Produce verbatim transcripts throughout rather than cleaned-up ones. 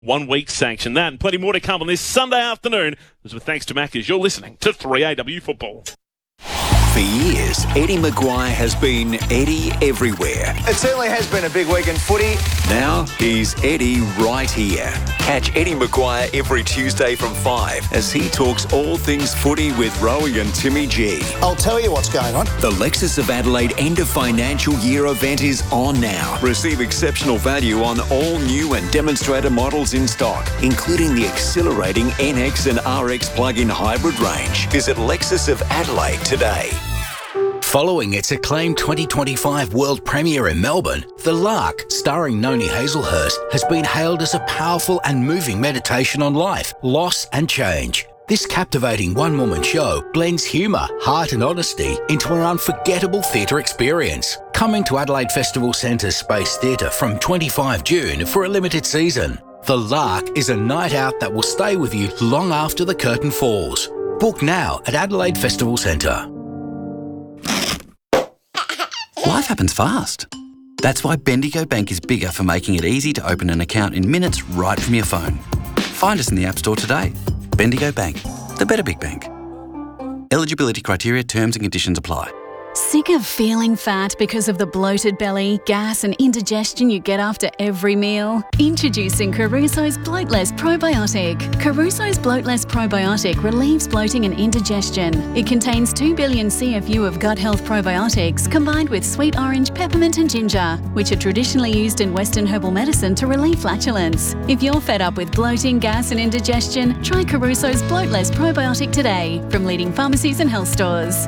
one week sanction. That and plenty more to come on this Sunday afternoon. This is with thanks to Maccas. You're listening to three A W Football. For years, Eddie Maguire has been Eddie everywhere. It certainly has been a big week in footy. Now he's Eddie right here. Catch Eddie Maguire every Tuesday from five as he talks all things footy with Rowie and Timmy G. I'll tell you what's going on. The Lexus of Adelaide end of financial year event is on now. Receive exceptional value on all new and demonstrator models in stock, including the exhilarating N X and R X plug-in hybrid range. Visit Lexus of Adelaide today. Following its acclaimed twenty twenty-five world premiere in Melbourne, The Lark, starring Noni Hazelhurst, has been hailed as a powerful and moving meditation on life, loss and change. This captivating one-woman show blends humour, heart and honesty into an unforgettable theatre experience. Coming to Adelaide Festival Centre Space Theatre from twenty-fifth of June for a limited season. The Lark is a night out that will stay with you long after the curtain falls. Book now at Adelaide Festival Centre. Life happens fast. That's why Bendigo Bank is bigger for making it easy to open an account in minutes right from your phone. Find us in the App Store today. Bendigo Bank, the better big bank. Eligibility criteria, terms and conditions apply. Sick of feeling fat because of the bloated belly, gas and indigestion you get after every meal? Introducing Caruso's Bloatless Probiotic. Caruso's Bloatless Probiotic relieves bloating and indigestion. It contains two billion C F U of gut health probiotics combined with sweet orange, peppermint and ginger, which are traditionally used in Western herbal medicine to relieve flatulence. If you're fed up with bloating, gas and indigestion, try Caruso's Bloatless Probiotic today from leading pharmacies and health stores.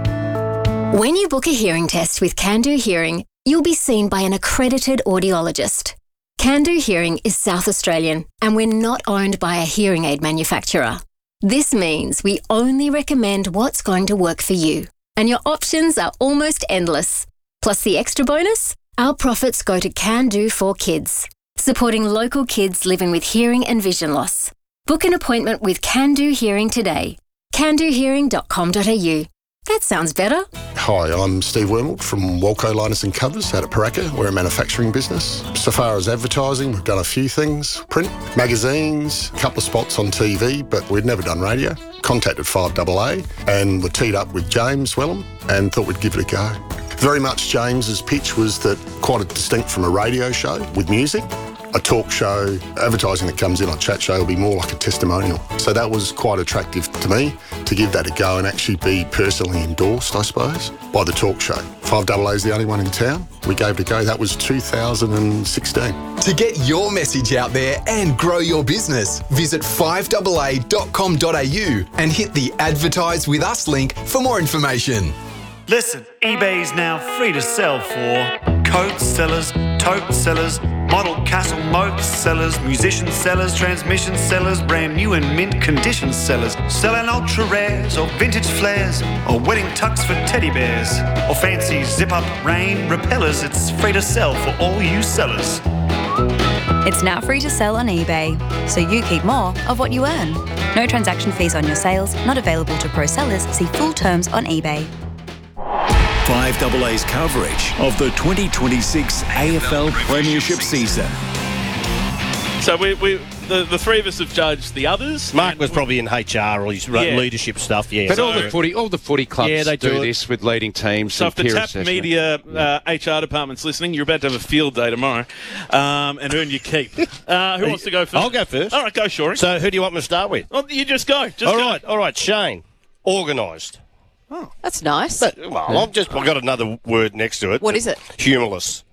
When you book a hearing test with Can-Do Hearing, you'll be seen by an accredited audiologist. Can-Do Hearing is South Australian, and we're not owned by a hearing aid manufacturer. This means we only recommend what's going to work for you, and your options are almost endless. Plus the extra bonus, our profits go to Can-Do for Kids, supporting local kids living with hearing and vision loss. Book an appointment with Can-Do Hearing today. can do hearing dot com dot a u. That sounds better. Hi, I'm Steve Wormald from Walco Liners and Covers out at Paraka. We're a manufacturing business. So far as advertising, we've done a few things. Print, magazines, a couple of spots on T V, but we'd never done radio. Contacted five A A and were teed up with James Wellham and thought we'd give it a go. Very much James's pitch was that quite distinct from a radio show with music. A talk show, advertising that comes in on Chat Show will be more like a testimonial. So that was quite attractive to me to give that a go and actually be personally endorsed, I suppose, by the talk show. five A A is the only one in town. We gave it a go. That was two thousand sixteen. To get your message out there and grow your business, visit five A A dot com dot a u and hit the Advertise With Us link for more information. Listen, eBay is now free to sell for coat sellers, tote sellers, model castle moat sellers, musician sellers, transmission sellers, brand new and mint condition sellers, selling ultra rares or vintage flares or wedding tux for teddy bears or fancy zip-up rain repellers. It's free to sell for all you sellers. It's now free to sell on eBay, so you keep more of what you earn. No transaction fees on your sales, not available to pro sellers. See full terms on eBay. five A A's coverage of the twenty twenty-six A F L Premiership season. So we, we the, the three of us have judged the others. Mark was probably in H R or his Yeah. leadership stuff, yeah. But so, all the footy, all the footy clubs Yeah, they do, do it. this with leading teams. So and if the peer Tap assessment. Media uh, H R department's listening, you're about to have a field day tomorrow um, and earn your keep. Uh, who wants to go first? I'll go first. All right, go, Shorey. So who do you want me to start with? Well, you just go. Just all go. right, all right, Shane. Organised. That's nice. But, well, I've just I've got another word next to it. What is it? Humorless.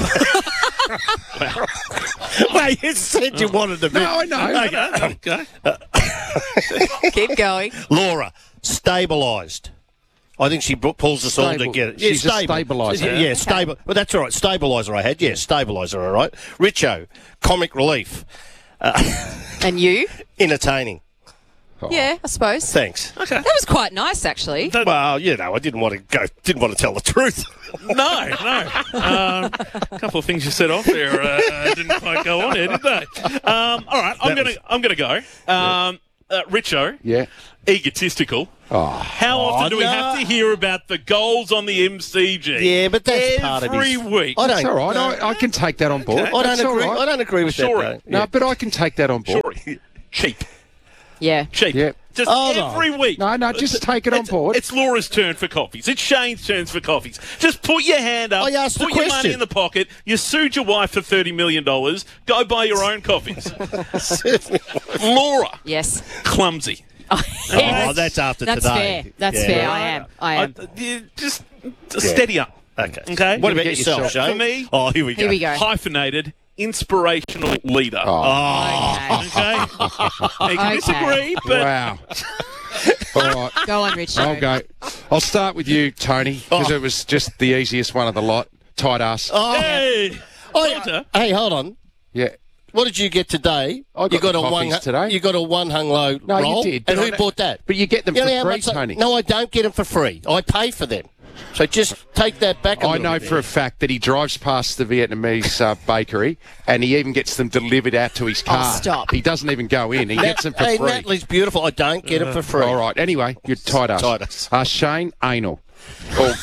Well, you said you wanted to be. No, I know. Okay. okay. Keep going. Laura, stabilised. I think she bu- pulls us all Stable. together. She's a stable. stabiliser. Yeah, yeah stable. Well, that's all right. Stabiliser I had. Yeah, stabiliser, all right. Richo, comic relief. Uh, And you? entertaining. Yeah, I suppose. Thanks. Okay. That was quite nice, actually. Well, you know, I didn't want to go. Didn't want to tell the truth. No, no. Um, a couple of things you said off there uh, didn't quite go on here, did they? Um, all right, I'm That gonna was- I'm gonna go. Um, uh, Richo, Yeah. egotistical. Oh. How often Oh, do we no. have to hear about the goals on the M C G? Yeah, but that's Every part of his... week. I That's don't, all right. I, I can take that on board. Okay. I That's don't all agree. right. I don't agree with Sorry. that. Though. No, Yeah. but I can take that on board. Sure. Cheap. Yeah. Cheap. Yeah. Just Oh, no. every week. No, no, just take it on It's- board. It's Laura's turn for coffees. It's Shane's turn for coffees. Just put your hand up. I asked the put your money question. in the pocket. You sued your wife for thirty million dollars. Go buy your own coffees. Laura. Yes. Clumsy. Yes. Oh, that's after That's today. fair. That's Yeah. fair. I am. I am. I- yeah, just steady up. Okay. Okay. What about Get yourself, yourself. Shane? For me, Oh, here we go. Here we go. hyphenated, inspirational leader. Oh. Okay. Okay. You can Okay. disagree, but Wow. All right. Go on, Rich. I'll go. I'll start with you, Tony, because Oh. it was just the easiest one of the lot. Tight ass. Oh. hey, Oh, Walter. hey, hold on. Yeah. What did you get today? I got you got the a one coffees today. You got a one hung low No, you roll. did, And but who I don't- bought that? But you get them You know for how free, much I- Tony. No, I don't get them for free. I pay for them. So just take that back a I little know bit. for a fact that he drives past the Vietnamese uh, bakery and he even gets them delivered out to his car. stop. He doesn't even go in. He gets them for Hey, free. Natalie's beautiful. I don't get them for free. All right. Anyway, you're tight ass. Tight ass. Uh, Shane, anal. Oh,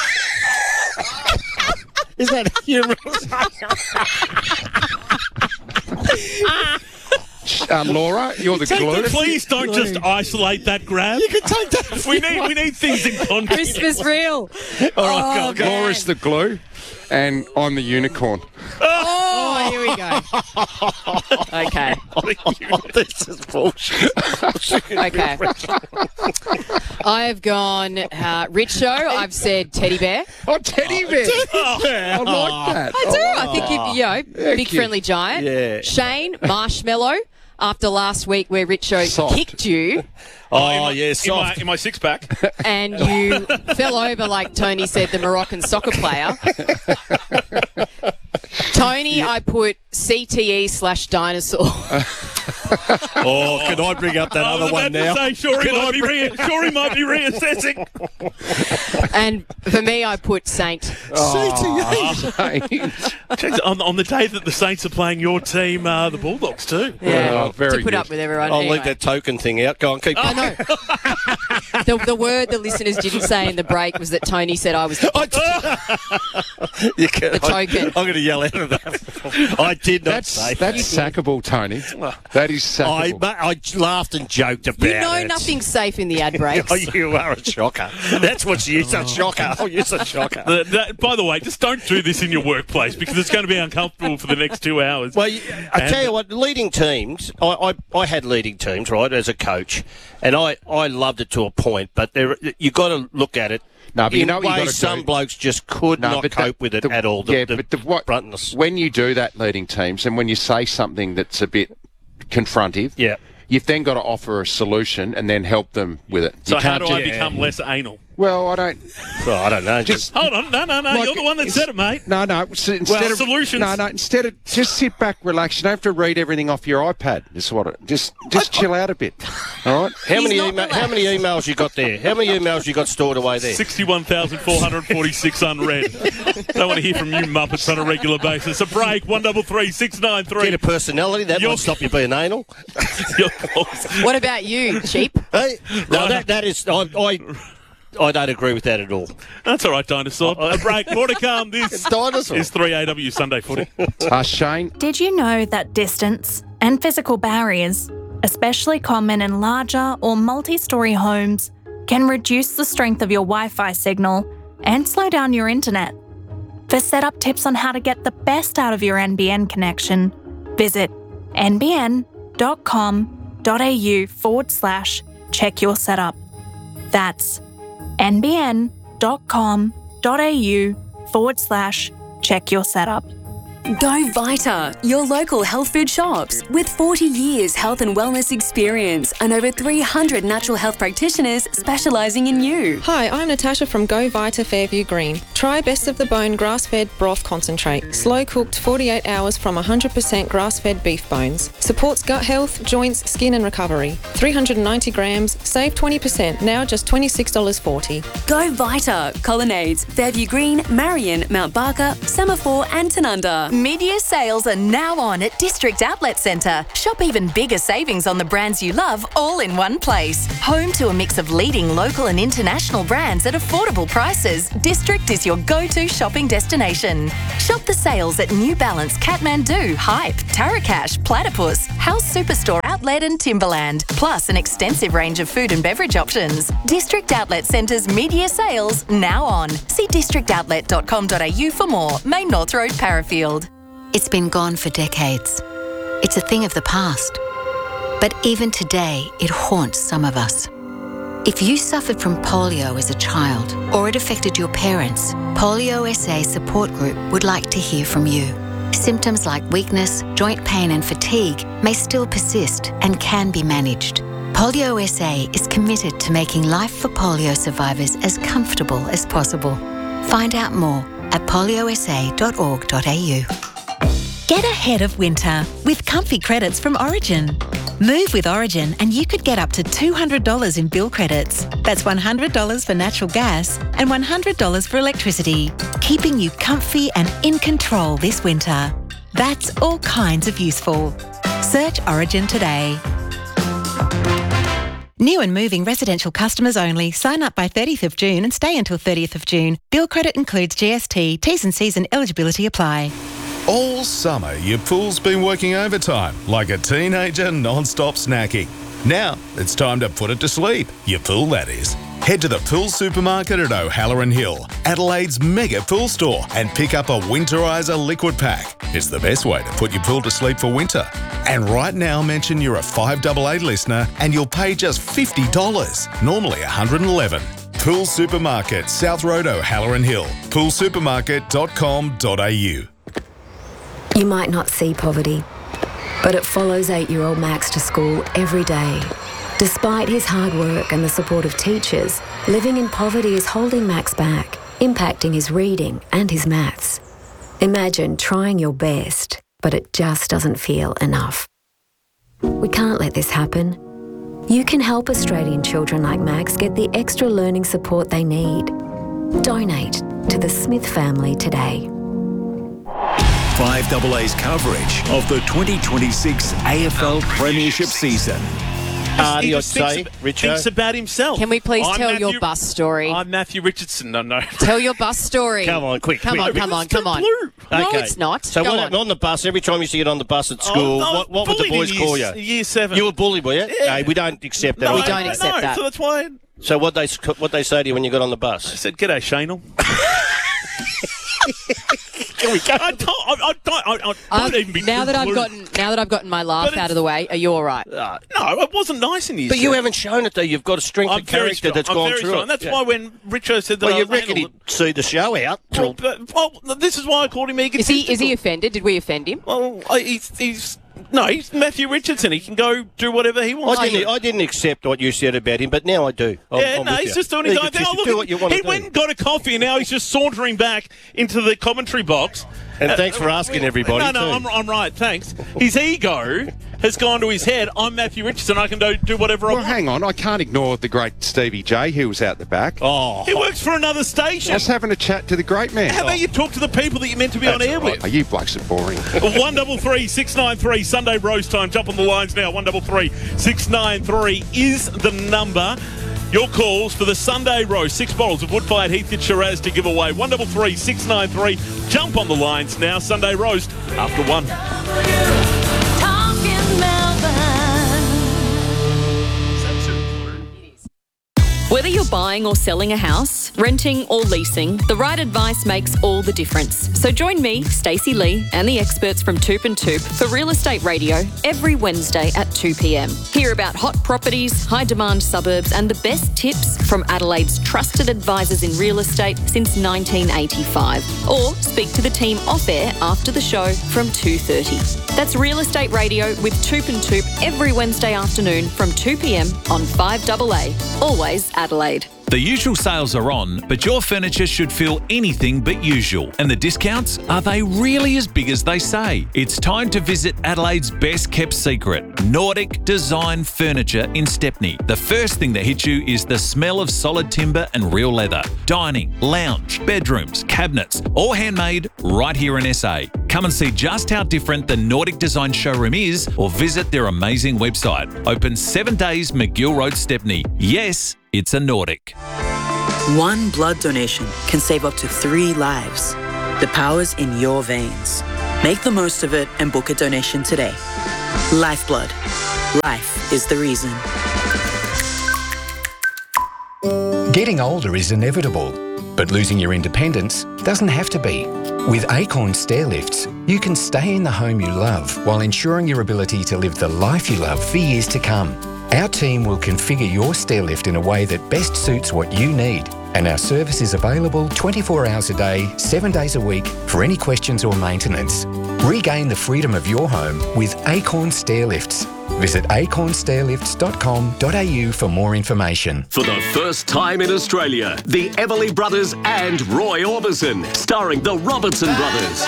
Is that humorous? um, Laura, you're the glue. Please don't just isolate that grab. You can take that. We need we need things in context. Christmas real. All right, go, go. Laura's the glue, and I'm the unicorn. Oh, here we go. Okay. This is bullshit. Okay. I've gone uh, Richo. I've said teddy bear. Oh, teddy bear. I like that. I do. I think you, you know, big you. friendly giant. Yeah. Shane, marshmallow. After last week where Richo Soft. kicked you Oh, yeah, in my, soft. in my six pack. and you fell over like Tony said, the Moroccan soccer player. Tony, I put C T E slash dinosaur. Oh, can I bring up that I was other about one to now? say, sure, he Can I might, be bring- re- sure he might be reassessing. And for me, I put Saint. Jeez, on, on the day that the Saints are playing your team, uh, the Bulldogs too. Yeah, Oh, very to put good. up with everyone. I'll Anyway. leave that token thing out. Go on, keep I know. the, the word the listeners didn't say in the break was that Tony said I was the, You can, the token. I'm going to yell out of that. I did not That's say that's sackable, Tony. That is I, sackable. ma- I laughed and joked about You know it. nothing's safe in the ad breaks. Oh, you are a shocker. That's what you use, a shocker. Oh, you're a shocker. The, that, by the way, just don't do this in your workplace because it's going to be uncomfortable for the next two hours. Well, you- I And- tell you what, leading teams, I, I, I had leading teams, right, as a coach, and I, I loved it to a point, but there you got to look at it. No, but you in know what you ways gotta some do? blokes just could No, not but cope that- with it the- at all. The, yeah, the but the, what, bluntness. when you do that leading teams and when you say something that's a bit confrontive, Yeah. you've then got to offer a solution and then help them with it. so you how can't do I just- become less anal? Well, I don't. Well, I don't know. Just Hold on, no, no, no. Like, You're the one that it's- said it, mate. No, no. So instead Well, of solutions. No, no. Instead of just sit back, relax. You don't have to read everything off your iPad. Is what. It, just just chill out a bit. All right. How He's many not ema- relaxed. how many emails you got there? How many emails you got stored away there? sixty-one thousand four hundred forty-six unread. Don't want to hear from you muppets on a regular basis. A break, one double three, six nine three. Get a personality. That You're- might stop you being anal. What about you, cheap? Hey, no, that, that is. I, I I don't agree with that at all. That's all right, Dinosaur. A break, more to come. This Dinosaur. is three A W Sunday Footy. Uh, Shane. Did you know that distance and physical barriers, especially common in larger or multi-storey homes, can reduce the strength of your Wi-Fi signal and slow down your internet? For setup tips on how to get the best out of your N B N connection, visit nbn.com.au forward slash check your setup. That's nbn.com.au forward slash check your setup. Go Vita, your local health food shops. With forty years health and wellness experience and over three hundred natural health practitioners specialising in you. Hi, I'm Natasha from Go Vita Fairview Green. Try Best of the Bone grass-fed broth concentrate. Slow cooked forty-eight hours from one hundred percent grass-fed beef bones. Supports gut health, joints, skin and recovery. three hundred ninety grams, save twenty percent, now just twenty-six dollars forty. Go Vita, Colonnades, Fairview Green, Marion, Mount Barker, Semaphore and Tanunda. Mid-year sales are now on at District Outlet Centre. Shop even bigger savings on the brands you love all in one place. Home to a mix of leading local and international brands at affordable prices, District is your go-to shopping destination. Shop the sales at New Balance, Kathmandu, Hype, Tarakash, Platypus, House Superstore Outlet and Timberland, plus an extensive range of food and beverage options. District Outlet Centre's mid-year sales now on. See district outlet dot com dot a u for more. Main North Road, Parafield. It's been gone for decades. It's a thing of the past. But even today, it haunts some of us. If you suffered from polio as a child or it affected your parents, Polio S A Support Group would like to hear from you. Symptoms like weakness, joint pain and fatigue may still persist and can be managed. Polio S A is committed to making life for polio survivors as comfortable as possible. Find out more at polio s a dot org dot a u. Get ahead of winter with comfy credits from Origin. Move with Origin and you could get up to two hundred dollars in bill credits. That's one hundred dollars for natural gas and one hundred dollars for electricity, keeping you comfy and in control this winter. That's all kinds of useful. Search Origin today. New and moving residential customers only. Sign up by thirtieth of June and stay until thirtieth of June. Bill credit includes G S T. T's and C's and eligibility apply. All summer, your pool's been working overtime, like a teenager non-stop snacking. Now, it's time to put it to sleep. Your pool, that is. Head to the Pool Supermarket at O'Halloran Hill, Adelaide's mega pool store, and pick up a Winterizer liquid pack. It's the best way to put your pool to sleep for winter. And right now, mention you're a five eight eight listener and you'll pay just fifty dollars, normally one hundred eleven dollars. Pool Supermarket, South Road, O'Halloran Hill, pool supermarket dot com dot a u. You might not see poverty, but it follows eight-year-old Max to school every day. Despite his hard work and the support of teachers, living in poverty is holding Max back, impacting his reading and his maths. Imagine trying your best, but it just doesn't feel enough. We can't let this happen. You can help Australian children like Max get the extra learning support they need. Donate to the Smith family today. five A A's coverage of the twenty twenty-six A F L Premiership season. Hardy, He I'd just thinks, say, ab- Richo. thinks about himself. Can we please I'm tell Matthew- your bus story? I'm Matthew Richardson. No, no. Tell your bus story. Come on, quick, Come quick. on, come on, come on. No, Okay. it's not. So Go what on. happened on the bus? Every time you used to get on the bus at school, Oh, I was what, what would the bullied boys in call year, you? Year seven. You were bullied, were you? Yeah. No, we don't accept that. No, We either. don't accept no, that. So that's why So what they what they say to you when you got on the I bus? said, "G'day, Shanel." Can we go? I don't. I, I don't. I, I Um, don't even be now that I've blue. gotten now that I've gotten my laugh But out of the way, are you all right? Uh, No, it wasn't nice in year but you seven. haven't shown it though. You've got a strength I'm of very character strong. that's I'm gone very through strong. it. That's Yeah. why when Richo said that, Well, I you was reckon handled he'd see the show out. Well, but- well, this is why I called him Is egotistical. he is he offended? Did we offend him? Well, I- he's, he's no, he's Matthew Richardson. He can go do whatever he wants. I didn't, I didn't accept what you said about him, but now I do. I'm, yeah, I'm no, with he's you. just doing his own thing. Egotistic. Oh, look, do what you want he to do. went and got a coffee, and now he's just sauntering back into the commentary box. And thanks for asking everybody, No, no, too. I'm, I'm right. Thanks. His ego has gone to his head. I'm Matthew Richardson. I can do, do whatever I Well, want. hang on. I can't ignore the great Stevie J, who was out the back. Oh, He works for another I station. was having a chat to the great man. How about you talk to the people that you're meant to be on That's air all right. with? Oh, you blokes are boring. One double three six nine three Sunday roast time. Jump on the lines now. One double three six nine three is the number. Your calls for the Sunday roast. Six bottles of wood-fired Heathcote Shiraz to give away. One double three six nine three. Jump on the lines now. Sunday roast after one. Whether you're buying or selling a house, renting or leasing, the right advice makes all the difference. So join me, Stacey Lee, and the experts from Toop and Toop for Real Estate Radio every Wednesday at two p.m. Hear about hot properties, high-demand suburbs, and the best tips from Adelaide's trusted advisors in real estate since nineteen eighty-five. Or speak to the team off-air after the show from two thirty. That's Real Estate Radio with Toop and Toop every Wednesday afternoon from two p.m. on five A A. Always Adelaide. The usual sales are on, but your furniture should feel anything but usual. And the discounts, are they really as big as they say? It's time to visit Adelaide's best kept secret, Nordic Design Furniture in Stepney. The first thing that hits you is the smell of solid timber and real leather. Dining, lounge, bedrooms, cabinets, all handmade right here in S A. Come and see just how different the Nordic Design showroom is, or visit their amazing website. Open seven days, McGill Road, Stepney. Yes, it's a Nordic. One blood donation can save up to three lives. The power's in your veins. Make the most of it and book a donation today. Lifeblood. Life is the reason. Getting older is inevitable, but losing your independence doesn't have to be. With Acorn Stair Lifts, you can stay in the home you love while ensuring your ability to live the life you love for years to come. Our team will configure your stair lift in a way that best suits what you need, and our service is available twenty-four hours a day, seven days a week for any questions or maintenance. Regain the freedom of your home with Acorn Stair Lifts. Visit acorn stair lifts dot com dot a u for more information. For the first time in Australia, the Everly Brothers and Roy Orbison, starring the Robertson Brothers.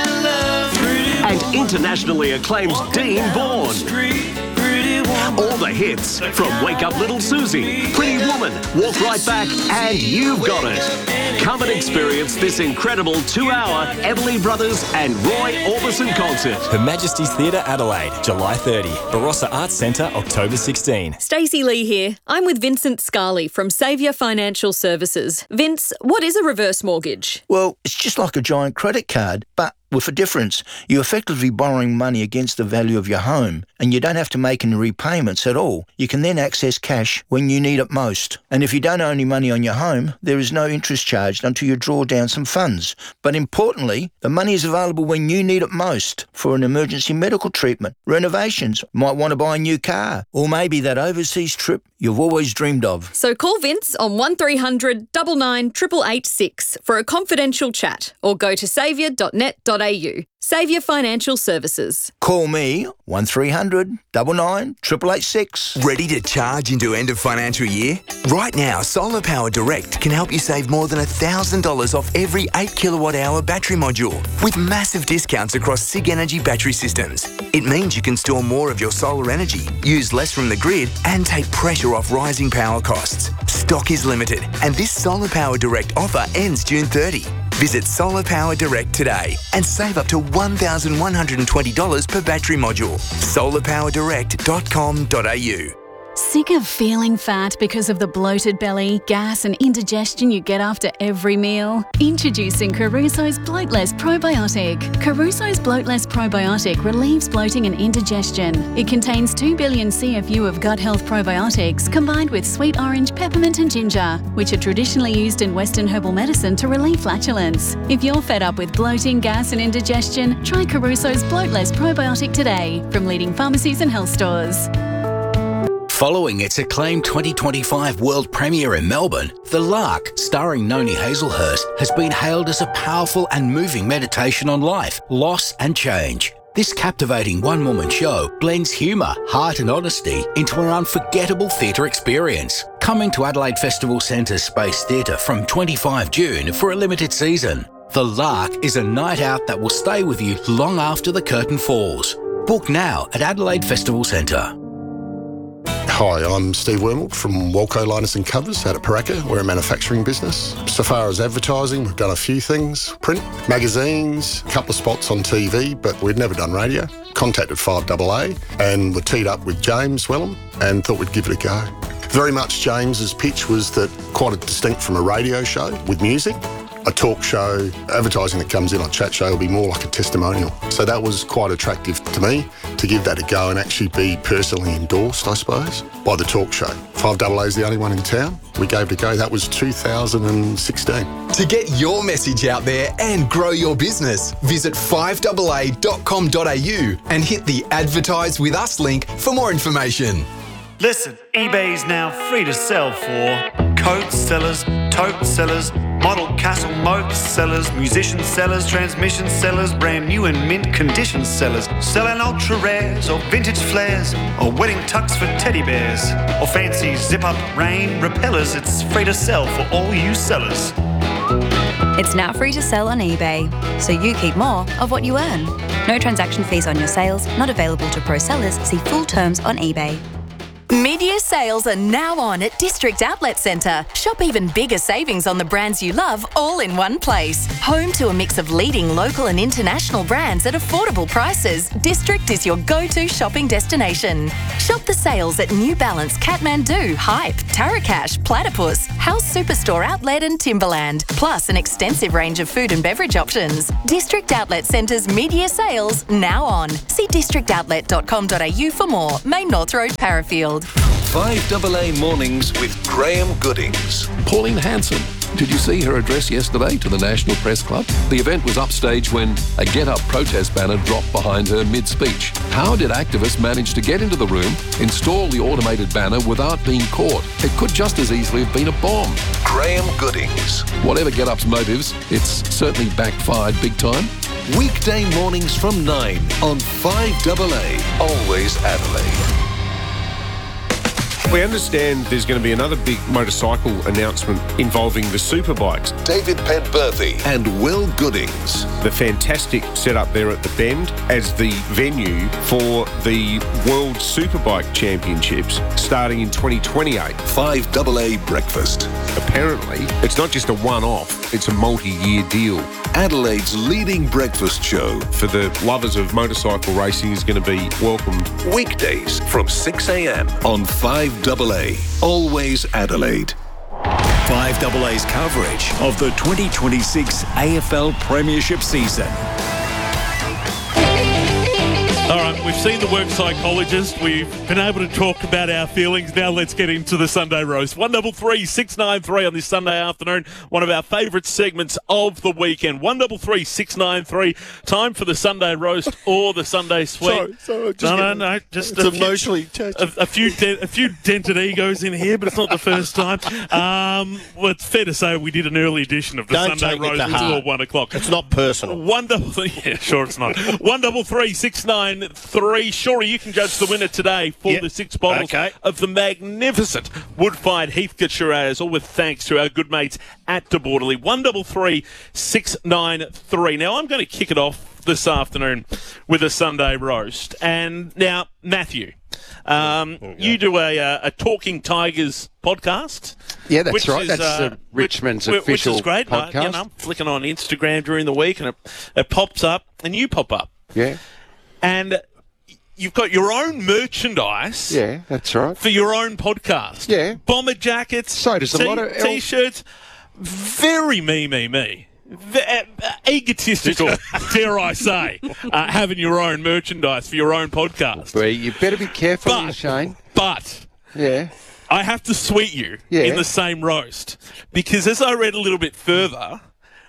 And internationally acclaimed Dean Bourne. All the hits from Wake Up Little Susie, Pretty Woman, Walk Right Back, and You've Got It. Come and experience this incredible two-hour Everly Brothers and Roy Orbison concert. Her Majesty's Theatre, Adelaide, July thirtieth. Barossa Arts Centre, October sixteenth. Stacey Lee here. I'm with Vincent Scarley from Saviour Financial Services. Vince, what is a reverse mortgage? Well, it's just like a giant credit card, but with a difference. You're effectively borrowing money against the value of your home, and you don't have to make any repayments at all. You can then access cash when you need it most. And if you don't owe any money on your home, there is no interest charged until you draw down some funds. But importantly, the money is available when you need it most for an emergency medical treatment, renovations, might want to buy a new car, or maybe that overseas trip you've always dreamed of. So call Vince on one three hundred nine nine eight eight eight six for a confidential chat, or go to saviour dot net dot a u. Saviour Financial Services. Call me one three hundred nine nine eight eight eight six. Ready to charge into end of financial year? Right now, Solar Power Direct can help you save more than one thousand dollars off every eight kilowatt hour battery module with massive discounts across SIG Energy battery systems. It means you can store more of your solar energy, use less from the grid, and take pressure off rising power costs. Stock is limited, and this Solar Power Direct offer ends June thirtieth. Visit Solar Power Direct today and save up to one thousand one hundred twenty dollars per battery module. solar power direct dot com dot a u. Sick of feeling fat because of the bloated belly, gas and indigestion you get after every meal? Introducing Caruso's Bloatless Probiotic. Caruso's Bloatless Probiotic relieves bloating and indigestion. It contains two billion C F U of gut health probiotics combined with sweet orange, peppermint and ginger, which are traditionally used in Western herbal medicine to relieve flatulence. If you're fed up with bloating, gas and indigestion, try Caruso's Bloatless Probiotic today from leading pharmacies and health stores. Following its acclaimed twenty twenty-five world premiere in Melbourne, The Lark, starring Noni Hazelhurst, has been hailed as a powerful and moving meditation on life, loss and change. This captivating one-woman show blends humour, heart and honesty into an unforgettable theatre experience. Coming to Adelaide Festival Centre's Space Theatre from twenty-fifth of June for a limited season. The Lark is a night out that will stay with you long after the curtain falls. Book now at Adelaide Festival Centre. Hi, I'm Steve Wormald from Walco Linus and Covers out at Paraka. We're a manufacturing business. So far as advertising, we've done a few things. Print, magazines, a couple of spots on T V, but we'd never done radio. Contacted five double A and were teed up with James Wellham and thought we'd give it a go. Very much James's pitch was that quite distinct from a radio show with music. A talk show, advertising that comes in on Chat Show will be more like a testimonial. So that was quite attractive to me to give that a go and actually be personally endorsed, I suppose, by the talk show. five double A is the only one in town. We gave it a go. That was two thousand sixteen. To get your message out there and grow your business, visit five double a dot com dot a u and hit the Advertise with Us link for more information. Listen, eBay is now free to sell for coat sellers, tote sellers, Model Castle Moat sellers, musician sellers, transmission sellers, brand new and mint condition sellers, selling ultra rares or vintage flares or wedding tux for teddy bears or fancy zip up rain repellers. It's free to sell for all you sellers. It's now free to sell on eBay, so you keep more of what you earn. No transaction fees on your sales, not available to pro sellers. See full terms on eBay. Mid-year sales are now on at District Outlet Centre. Shop even bigger savings on the brands you love all in one place. Home to a mix of leading local and international brands at affordable prices, District is your go-to shopping destination. Shop the sales at New Balance, Kathmandu, Hype, Tarakash, Platypus, House Superstore Outlet and Timberland, plus an extensive range of food and beverage options. District Outlet Centre's mid-year sales now on. See district outlet dot com dot a u for more. Main North Road, Parafield. five A A Mornings with Graham Goodings. Pauline Hanson. Did you see her address yesterday to the National Press Club? The event was upstaged when a Get Up protest banner dropped behind her mid-speech. How did activists manage to get into the room, install the automated banner without being caught? It could just as easily have been a bomb. Graham Goodings. Whatever Get Up's motives, it's certainly backfired big time. Weekday mornings from nine on five A A. Always Adelaide. We understand there's going to be another big motorcycle announcement involving the superbikes. David Penberthy and Will Goodings. The fantastic setup there at the Bend as the venue for the World Superbike Championships starting in twenty twenty-eight. five A A Breakfast. Apparently, it's not just a one-off, it's a multi-year deal. Adelaide's leading breakfast show for the lovers of motorcycle racing is going to be welcomed weekdays from six a m on five A A. Always Adelaide. five A A's coverage of the twenty twenty-six A F L Premiership season. All right, we've seen the work psychologist. We've been able to talk about our feelings. Now let's get into the Sunday roast. one double three six nine three on this Sunday afternoon. One of our favourite segments of the weekend. one double three six nine three. Time for the Sunday roast or the Sunday sweet. Sorry, sorry, just no, no, getting- no. Just it's a few- emotionally a, a few, de- a few dented egos in here, but it's not the first time. Um, well, it's fair to say we did an early edition of the Don't Sunday take it roast to before heart. one o'clock. It's not personal. One double, yeah, sure it's not. One double three six nine three. Shorey, you can judge the winner today for Yep. the six bottles Okay. of the magnificent wood-fired Heathcote Shiraz, all with thanks to our good mates at De Borderly. One double three six nine three. Now I'm going to kick it off this afternoon with a Sunday roast, and now Matthew. Um, you do a, uh, a Talking Tigers podcast. Yeah, that's which right. is, That's uh, uh, Richmond's which, official which is great. I, podcast. you know, I'm flicking on Instagram during the week, and it, it pops up, and you pop up. Yeah. And you've got your own merchandise. Yeah, that's right. For your own podcast. Yeah. Bomber jackets. So does a lot of- T-shirts. Very me, me, me. V- uh, egotistical, dare I say, uh, having your own merchandise for your own podcast. Well, you better be careful, But- Shane. But Yeah. I have to sweet you Yeah. in the same roast because as I read a little bit further,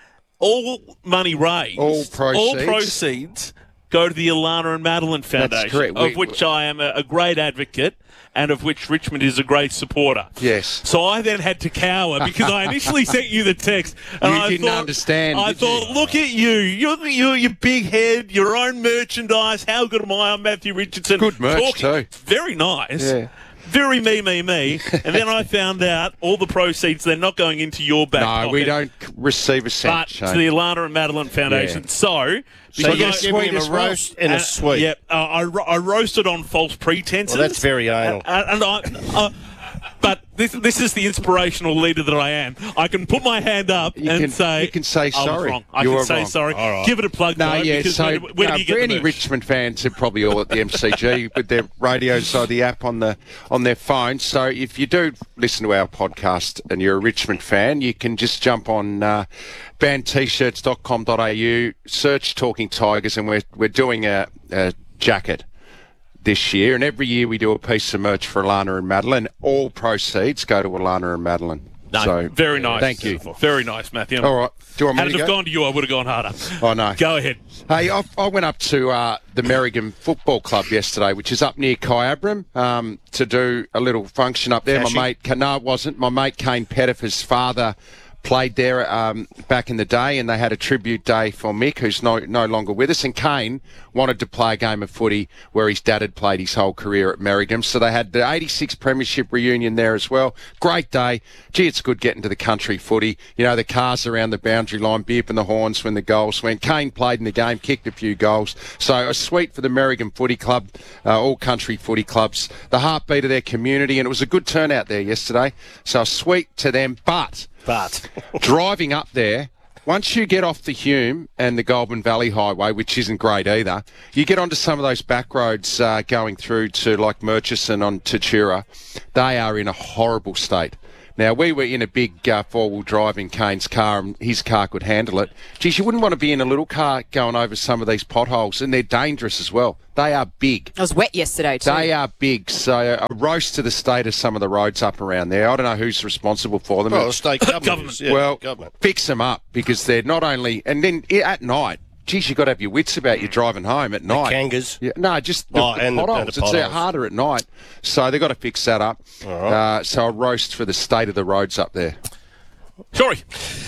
all money raised, All proceeds. all proceeds go to the Alana and Madeline Foundation, correct. of We- which I am a, a great advocate and of which Richmond is a great supporter. Yes. So I then had to cower because I initially sent you the text and You I didn't thought, understand, I did you? thought, look at you, you're, you're your big head, your own merchandise. How good am I? I'm Matthew Richardson. Good merch Talking- too. Very nice. Yeah. Very me, me, me. And then I found out all the proceeds, they're not going into your back No, pocket, we don't receive a cent, but Shane. to the Alana and Madeline Foundation. Yeah. So, So because you're I- giving him a as well. roast and a uh, sweet. Yeah, uh, I, ro- I roasted on false pretenses. Well, that's very anal. Uh, and I, uh, but this this is the inspirational leader that I am. I can put my hand up You and can- say you can say I was sorry. wrong. I You can were say wrong. sorry. All right. Give it a plug, No, though, yeah, because so where, do- where no, do you get for the any merch? Richmond fans, they're probably all at the M C G with their radios or the app on the on their phone. So if you do listen to our podcast and you're a Richmond fan, you can just jump on uh, band t shirts dot com dot a u, search Talking Tigers, and we're we're doing a, a jacket this year. And every year we do a piece of merch for Alana and Madeline. All proceeds go to Alana and Madeline. No, so very nice. Thank you. Very nice, Matthew. All right. Do you want me Had it to have go? gone to you, I would have gone harder. Oh, no. Go ahead. Hey, I, I went up to uh, the Merrigan Football Club yesterday, which is up near Kyabram, um, to do a little function up there. Cashy? My mate, no, it wasn't. My mate Kane Pettifer's father played there um, back in the day, and they had a tribute day for Mick, who's no, no longer with us. And Kane wanted to play a game of footy where his dad had played his whole career at Merrigan. So they had the eighty-six Premiership reunion there as well. Great day. Gee, it's good getting to the country footy. You know, the cars around the boundary line, beeping the horns when the goals went. Kane played in the game, kicked a few goals. So a sweet for the Merrigan Footy Club, uh, all country footy clubs, the heartbeat of their community, and it was a good turnout there yesterday. So a sweet to them. But, but driving up there, once you get off the Hume and the Goulburn Valley Highway, which isn't great either, you get onto some of those back roads uh, going through to like Murchison on Tatura. They are in a horrible state. Now, we were in a big uh, four-wheel drive in Kane's car, and his car could handle it. Geez, you wouldn't want to be in a little car going over some of these potholes, and they're dangerous as well. They are big. It was wet yesterday too. They are big, so a roast to the state of some of the roads up around there. I don't know who's responsible for them. Well, the state government. Yeah, well, government. Fix them up, because they're not only... And then at night, geez, you've got to have your wits about you driving home at night. The kangas. Yeah, no, just the, oh, the and potholes. The, and the it's potholes. harder at night. So they've got to fix that up. All right. Uh, so a roast for the state of the roads up there. Sorry.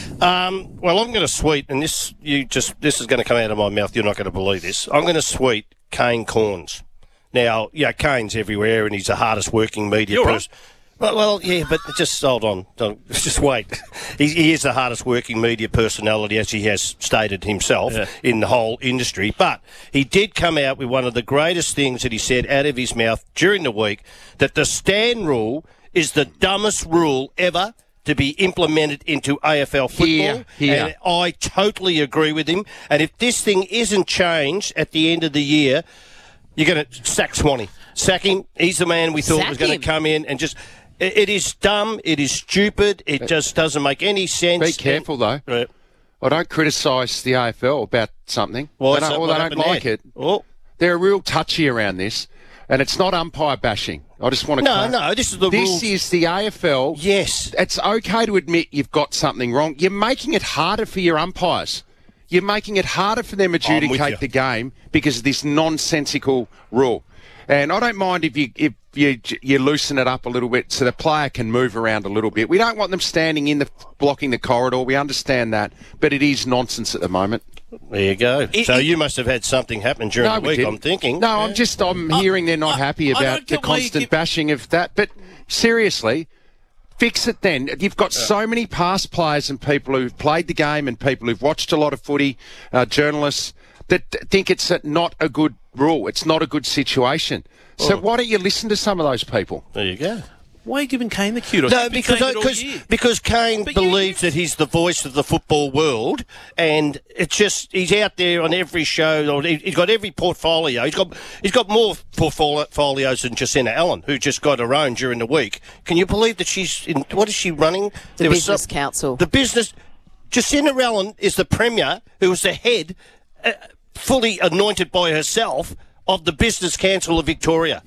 Um, well, I'm going to sweet, and this you just this is going to come out of my mouth. You're not going to believe this. I'm going to sweet Kane Corns. Now, yeah, Kane's everywhere, and he's the hardest working media You're person. Well, well, yeah, but just hold on. Don't, just wait. He, he is the hardest working media personality, as he has stated himself, Yeah. in the whole industry. But he did come out with one of the greatest things that he said out of his mouth during the week, that the stand rule is the dumbest rule ever to be implemented into A F L football. Here, here. And I totally agree with him. And if this thing isn't changed at the end of the year, you're going to sack Swanee. Sack him. He's the man we thought Sack was going him. to come in and just... It, it is dumb. It is stupid. It just doesn't make any sense. Be careful, though. Right. I don't criticise the A F L about something. Why they is don't, that? or What they don't happened like there? it. Oh. They're real touchy around this, and it's not umpire bashing. I just want to... No, clar- no, this is the This rules. is the A F L. Yes. It's okay to admit you've got something wrong. You're making it harder for your umpires. You're making it harder for them to I'm with you. adjudicate the game because of this nonsensical rule. And I don't mind if you if you you loosen it up a little bit so the player can move around a little bit. We don't want them standing in the blocking the corridor. We understand that, but it is nonsense at the moment. There you go. It- so it- you must have had something happen during No, the we week, didn't. I'm thinking. No, I'm just I'm hearing they're not happy I about don't the get why you constant keep- bashing of that. But seriously, fix it then. You've got so many past players and people who've played the game and people who've watched a lot of footy, uh, journalists, that think it's a, not a good rule. It's not a good situation. So Oh. why don't you listen to some of those people? There you go. Why are you giving Kane the kudos? No, He's been because saying it all because year. because Kane But you- believes that he's the voice of the football world, and it's just he's out there on every show. Or he- he's got every portfolio. He's got he's got more portfolios than Jacinta Allen, who just got her own during the week. Can you believe that she's in? What is she running? The There was Business some- Council. The business. Jacinta Allen is the premier, who was the head, uh, fully anointed by herself, of the Business Council of Victoria.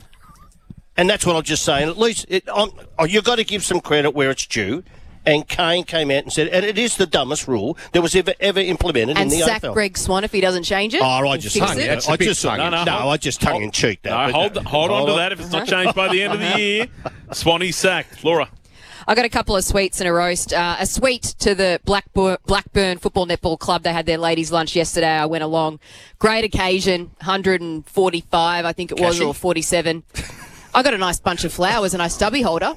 And that's what I'm just saying. At least it, um, oh, you've got to give some credit where it's due. And Kane came out and said, and it is the dumbest rule that was ever ever implemented And in the sack A F L. Greg Swan if he doesn't change it. Oh, I and just fix tongue it. it. I just tongue no, in no, cheek. I just tongue in cheek that. No, but hold, no. hold on to Oh. that. If it's not changed by the end of the year, Swanee's sacked. Laura. I got a couple of sweets and a roast. Uh, a sweet to the Blackburn, Blackburn Football Netball Club. They had their ladies' lunch yesterday. I went along. Great occasion. one hundred forty-five, I think it was, Cashy? or forty-seven. I got a nice bunch of flowers and a stubby holder.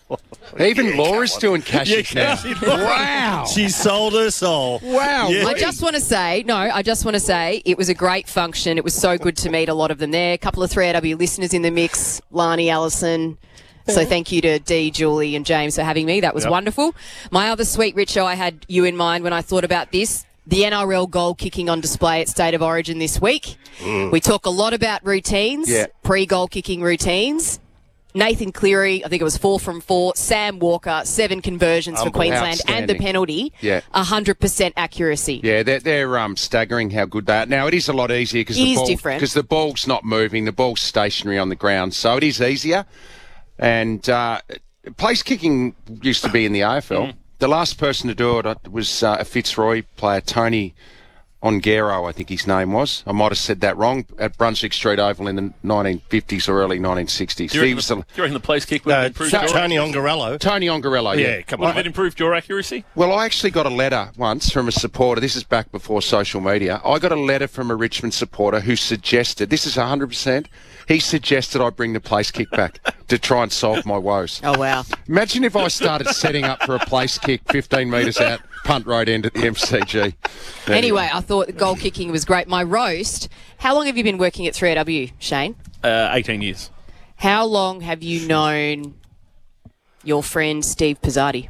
Even Laura's doing cashes now. Wow. She sold her soul. Wow. Yeah. I just want to say, no, I just want to say it was a great function. It was so good to meet a lot of them there. A couple of three A W listeners in the mix, Lani, Allison. So thank you to Dee, Julie and James for having me. That was Yep. wonderful. My other sweet, Richo, I had you in mind when I thought about this. The N R L goal kicking on display at State of Origin this week. Mm. We talk a lot about routines, Yeah. pre-goal kicking routines. Nathan Cleary, I think it was four from four. Sam Walker, seven conversions for Um, Queensland. And the outstanding. penalty, Yeah. one hundred percent accuracy. Yeah, they're, they're um, staggering how good they are. Now, it is a lot easier because It the, is ball, different. 'cause the ball's not moving. The ball's stationary on the ground. So it is easier. And uh, place kicking used to be in the A F L. Mm. The last person to do it was uh, a Fitzroy player, Tony Ongaro, I think his name was. I might have said that wrong, at Brunswick Street Oval in the nineteen fifties or early nineteen sixties. Do you, reckon was the, the, do you reckon the place kick would No, have improved T- your Tony Ongarello. Tony Ongarello, yeah. Yeah, come Would on. have it improved your accuracy? Well, I actually got a letter once from a supporter. This is back before social media. I got a letter from a Richmond supporter who suggested, this is one hundred percent, he suggested I bring the place kick back to try and solve my woes. Oh, wow. Imagine if I started setting up for a place kick fifteen metres out, punt road end at the M C G. Anyway, I thought goal kicking was great. My roast, how long have you been working at three A W, Shane? Uh, eighteen years. How long have you known your friend Steve Pizzardi?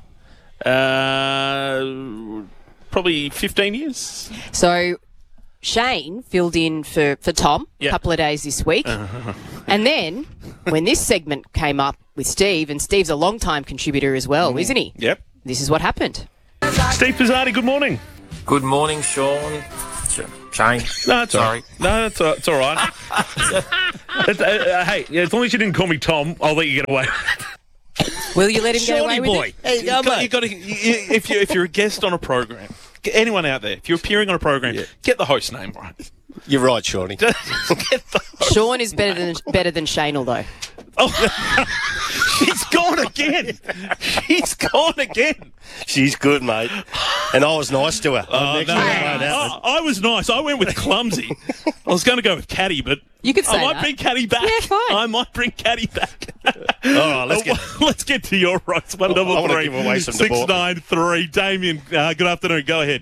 Uh, probably fifteen years. So Shane filled in for, for Tom Yep. a couple of days this week. And then when this segment came up with Steve, and Steve's a long-time contributor as well, isn't he? Yep. This is what happened. Steve Pizzardi, good morning. Good morning, Sean. Sh- Shane. No, it's Sorry. all right. No, it's all, it's all right. It's, uh, uh, hey, as long as you didn't call me Tom, I'll let you get away. Will you let him get Shorty away boy. with it? Hey, You got, you got to, you, if you if you're a guest on a program, anyone out there, if you're appearing on a program, get the host name right. You're right, Shawnee. Get the host. Sean is better than better than Shane, although. Oh, she's gone again. She's gone again. She's good, mate. And I was nice to her. Oh, Next no. time I found I, out. I was nice. I went with clumsy. I was going to go with caddy, but You could say I might that. bring caddy back. Yeah, fine. I might bring caddy back. All right, let's get. Let's get to your roast. One I double wanna three give away some six debauchery. nine three. Damien, uh, good afternoon. Go ahead.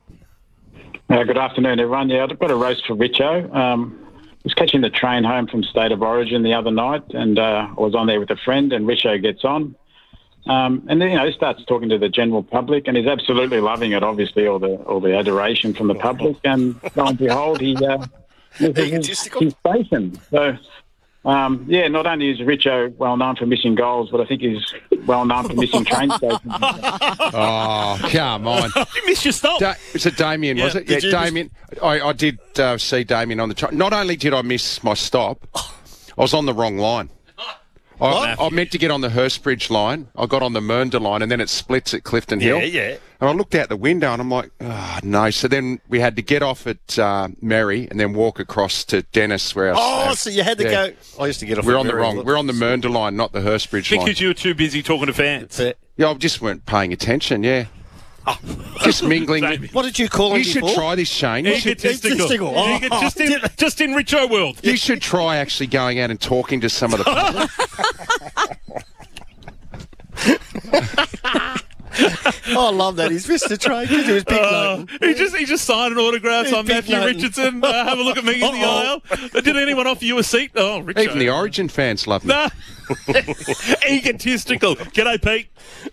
Uh, good afternoon, everyone. Yeah, I've got a roast for Richo. Um, I was catching the train home from State of Origin the other night, and uh, I was on there with a friend, and Richo gets on. Um, and then, you know, he starts talking to the general public, and he's absolutely loving it, obviously, all the all the adoration from the public. And lo and behold, he uh, misses his, his station. So, um, yeah, not only is Richo well known for missing goals, but I think he's well known for missing train stations. Oh, come on. You missed your stop. Da- was it Damien, was Yeah. it? Yeah, Did you Damien. I, I did uh, see Damien on the train. Not only did I miss my stop, I was on the wrong line. I, I meant to get on the Hurstbridge line. I got on the Mernda line, and then it splits at Clifton Hill. Yeah, yeah. And I looked out the window, and I'm like, oh, no. So then we had to get off at uh, Merry and then walk across to Dennis, where I Oh, was. so you had to Yeah. go. I used to get off. We're at on the Merry. wrong. We're on the Mernda line, not the Hurstbridge line. Because you were too busy talking to fans. Yeah, I just weren't paying attention. Yeah, just mingling. What did you call him You should before? try this, Shane. You should, Egotistical. Oh. You get just in just in Richo world. you should try actually going out and talking to some of the public. Oh, I love that. He's Mister Trade. He was big Uh, note. he just he just signed an autograph He's on big Matthew note. Richardson. Uh, have a look at me in the Uh-oh. aisle. Did anyone offer you a seat? Oh, Richo. Even the Origin fans love me. Nah. Egotistical. G'day, Pete.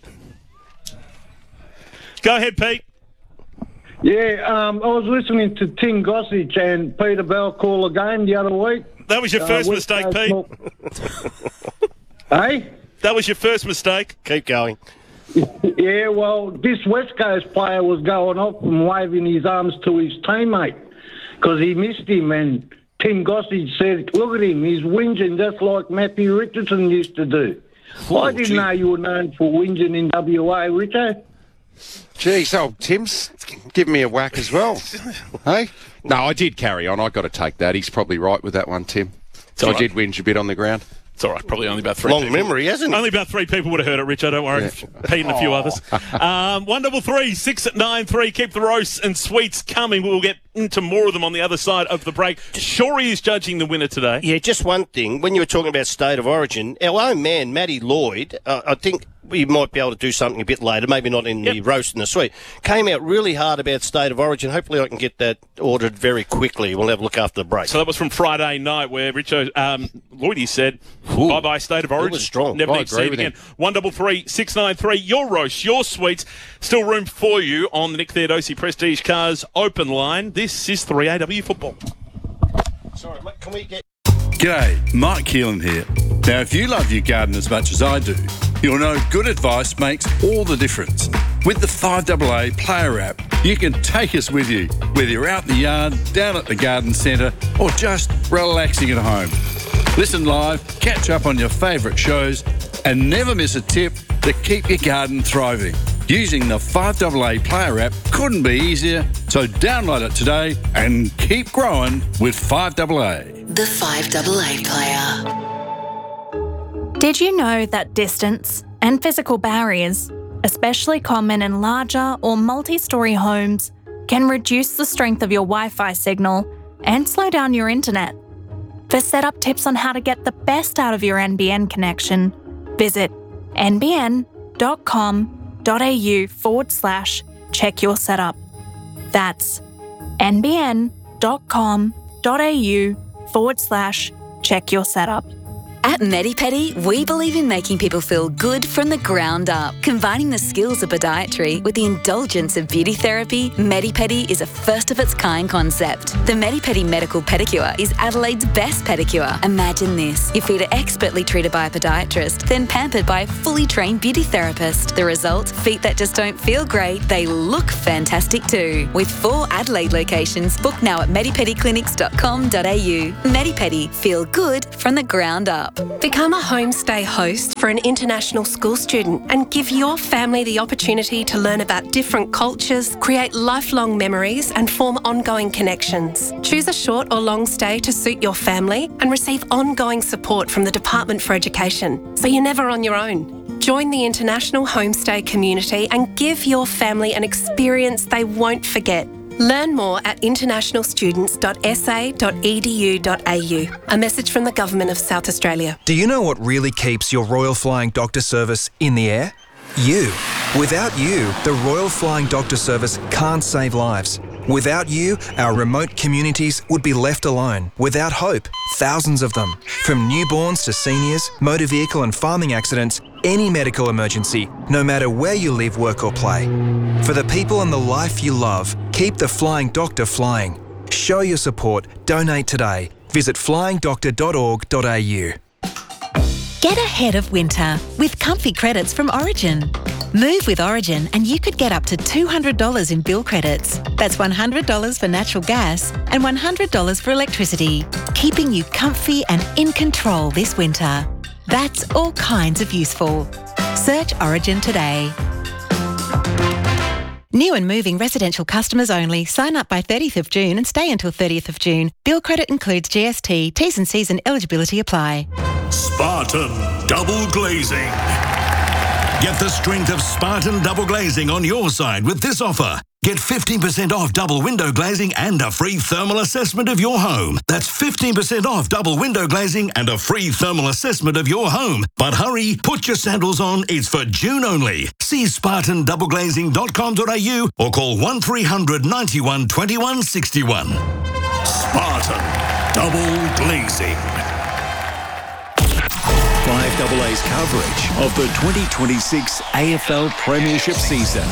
Go ahead, Pete. Yeah, um, I was listening to Tim Gossage and Peter Bell call a game the other week. That was your Uh, first West mistake, Coast Pete. Mo- Hey? That was your first mistake. Keep going. Yeah, well, this West Coast player was going off and waving his arms to his teammate because he missed him, and Tim Gossage said, look at him, he's whinging just like Matthew Richardson used to do. I didn't gee. know you were known for whinging in W A, Richo. Jeez, oh, Tim's giving me a whack as well. Hey? No, I did carry on. I got to take that. He's probably right with that one, Tim. So I all right. did whinge a bit on the ground. It's all right. Probably only about three. Long people. memory, hasn't he? Only about three people would have heard it, Richo. Don't worry. Pete and a few others. Um, one double three six nine three. Keep the roasts and sweets coming. We'll get into more of them on the other side of the break. Shorey is judging the winner today. Yeah, just one thing. When you were talking about State of Origin, our own man, Matty Lloyd, uh, I think we might be able to do something a bit later, maybe not in the roast and the sweet, came out really hard about State of Origin. Hopefully I can get that ordered very quickly. We'll have a look after the break. So that was from Friday night where Richo um, Lloydie said, bye-bye State of Origin. was strong. Never I need to agree see it with again. him. one double three six nine three. Your roast, your sweets. Still room for you on the Nick Theodosi Prestige Cars open line. This is three A W football. Sorry, mate, can we get... G'day, Mike Keelan here. Now, if you love your garden as much as I do, you'll know good advice makes all the difference. With the five A A Player app, you can take us with you, whether you're out in the yard, down at the garden centre, or just relaxing at home. Listen live, catch up on your favourite shows, and never miss a tip to keep your garden thriving. Using the five A A Player app couldn't be easier, So download it today and keep growing with five A A. The five A A player. Did you know that distance and physical barriers, especially common in larger or multi-storey homes, can reduce the strength of your Wi-Fi signal and slow down your internet? For setup tips on how to get the best out of your N B N connection, visit nbn.com.au forward slash check your setup. That's nbn.com.au forward slash check your setup. At Medipedi, we believe in making people feel good from the ground up. Combining the skills of podiatry with the indulgence of beauty therapy, Medipedi is a first-of-its-kind concept. The Medipedi Medical Pedicure is Adelaide's best pedicure. Imagine this. Your feet are expertly treated by a podiatrist, then pampered by a fully trained beauty therapist. The result? Feet that just don't feel great, they look fantastic too. With four Adelaide locations, book now at medipedi clinics dot com dot a u. Medipedi, feel good from the ground up. Become a homestay host for an international school student and give your family the opportunity to learn about different cultures, create lifelong memories and form ongoing connections. Choose a short or long stay to suit your family and receive ongoing support from the Department for Education, so you're never on your own. Join the international homestay community and give your family an experience they won't forget. Learn more at international students dot s a dot e d u dot a u. A message from the Government of South Australia. Do you know what really keeps your Royal Flying Doctor Service in the air? You. Without you, the Royal Flying Doctor Service can't save lives. Without you, our remote communities would be left alone, without hope, thousands of them. From newborns to seniors, motor vehicle and farming accidents, any medical emergency, no matter where you live, work or play. For the people and the life you love, keep the Flying Doctor flying. Show your support. Donate today. Visit flying doctor dot org dot a u. Get ahead of winter with comfy credits from Origin. Move with Origin and you could get up to two hundred dollars in bill credits. That's one hundred dollars for natural gas and one hundred dollars for electricity, keeping you comfy and in control this winter. That's all kinds of useful. Search Origin today. New and moving residential customers only. Sign up by thirtieth of June and stay until thirtieth of June. Bill credit includes G S T. T's and C's and eligibility apply. Spartan Double Glazing. Get the strength of Spartan Double Glazing on your side with this offer. Get fifteen percent off double window glazing and a free thermal assessment of your home. That's fifteen percent off double window glazing and a free thermal assessment of your home. But hurry, put your sandals on. It's for June only. See spartan double glazing dot com dot a u or call one three hundred ninety-one twenty-one sixty-one. Spartan Double Glazing. five A A's coverage of the twenty twenty-six A F L Premiership season.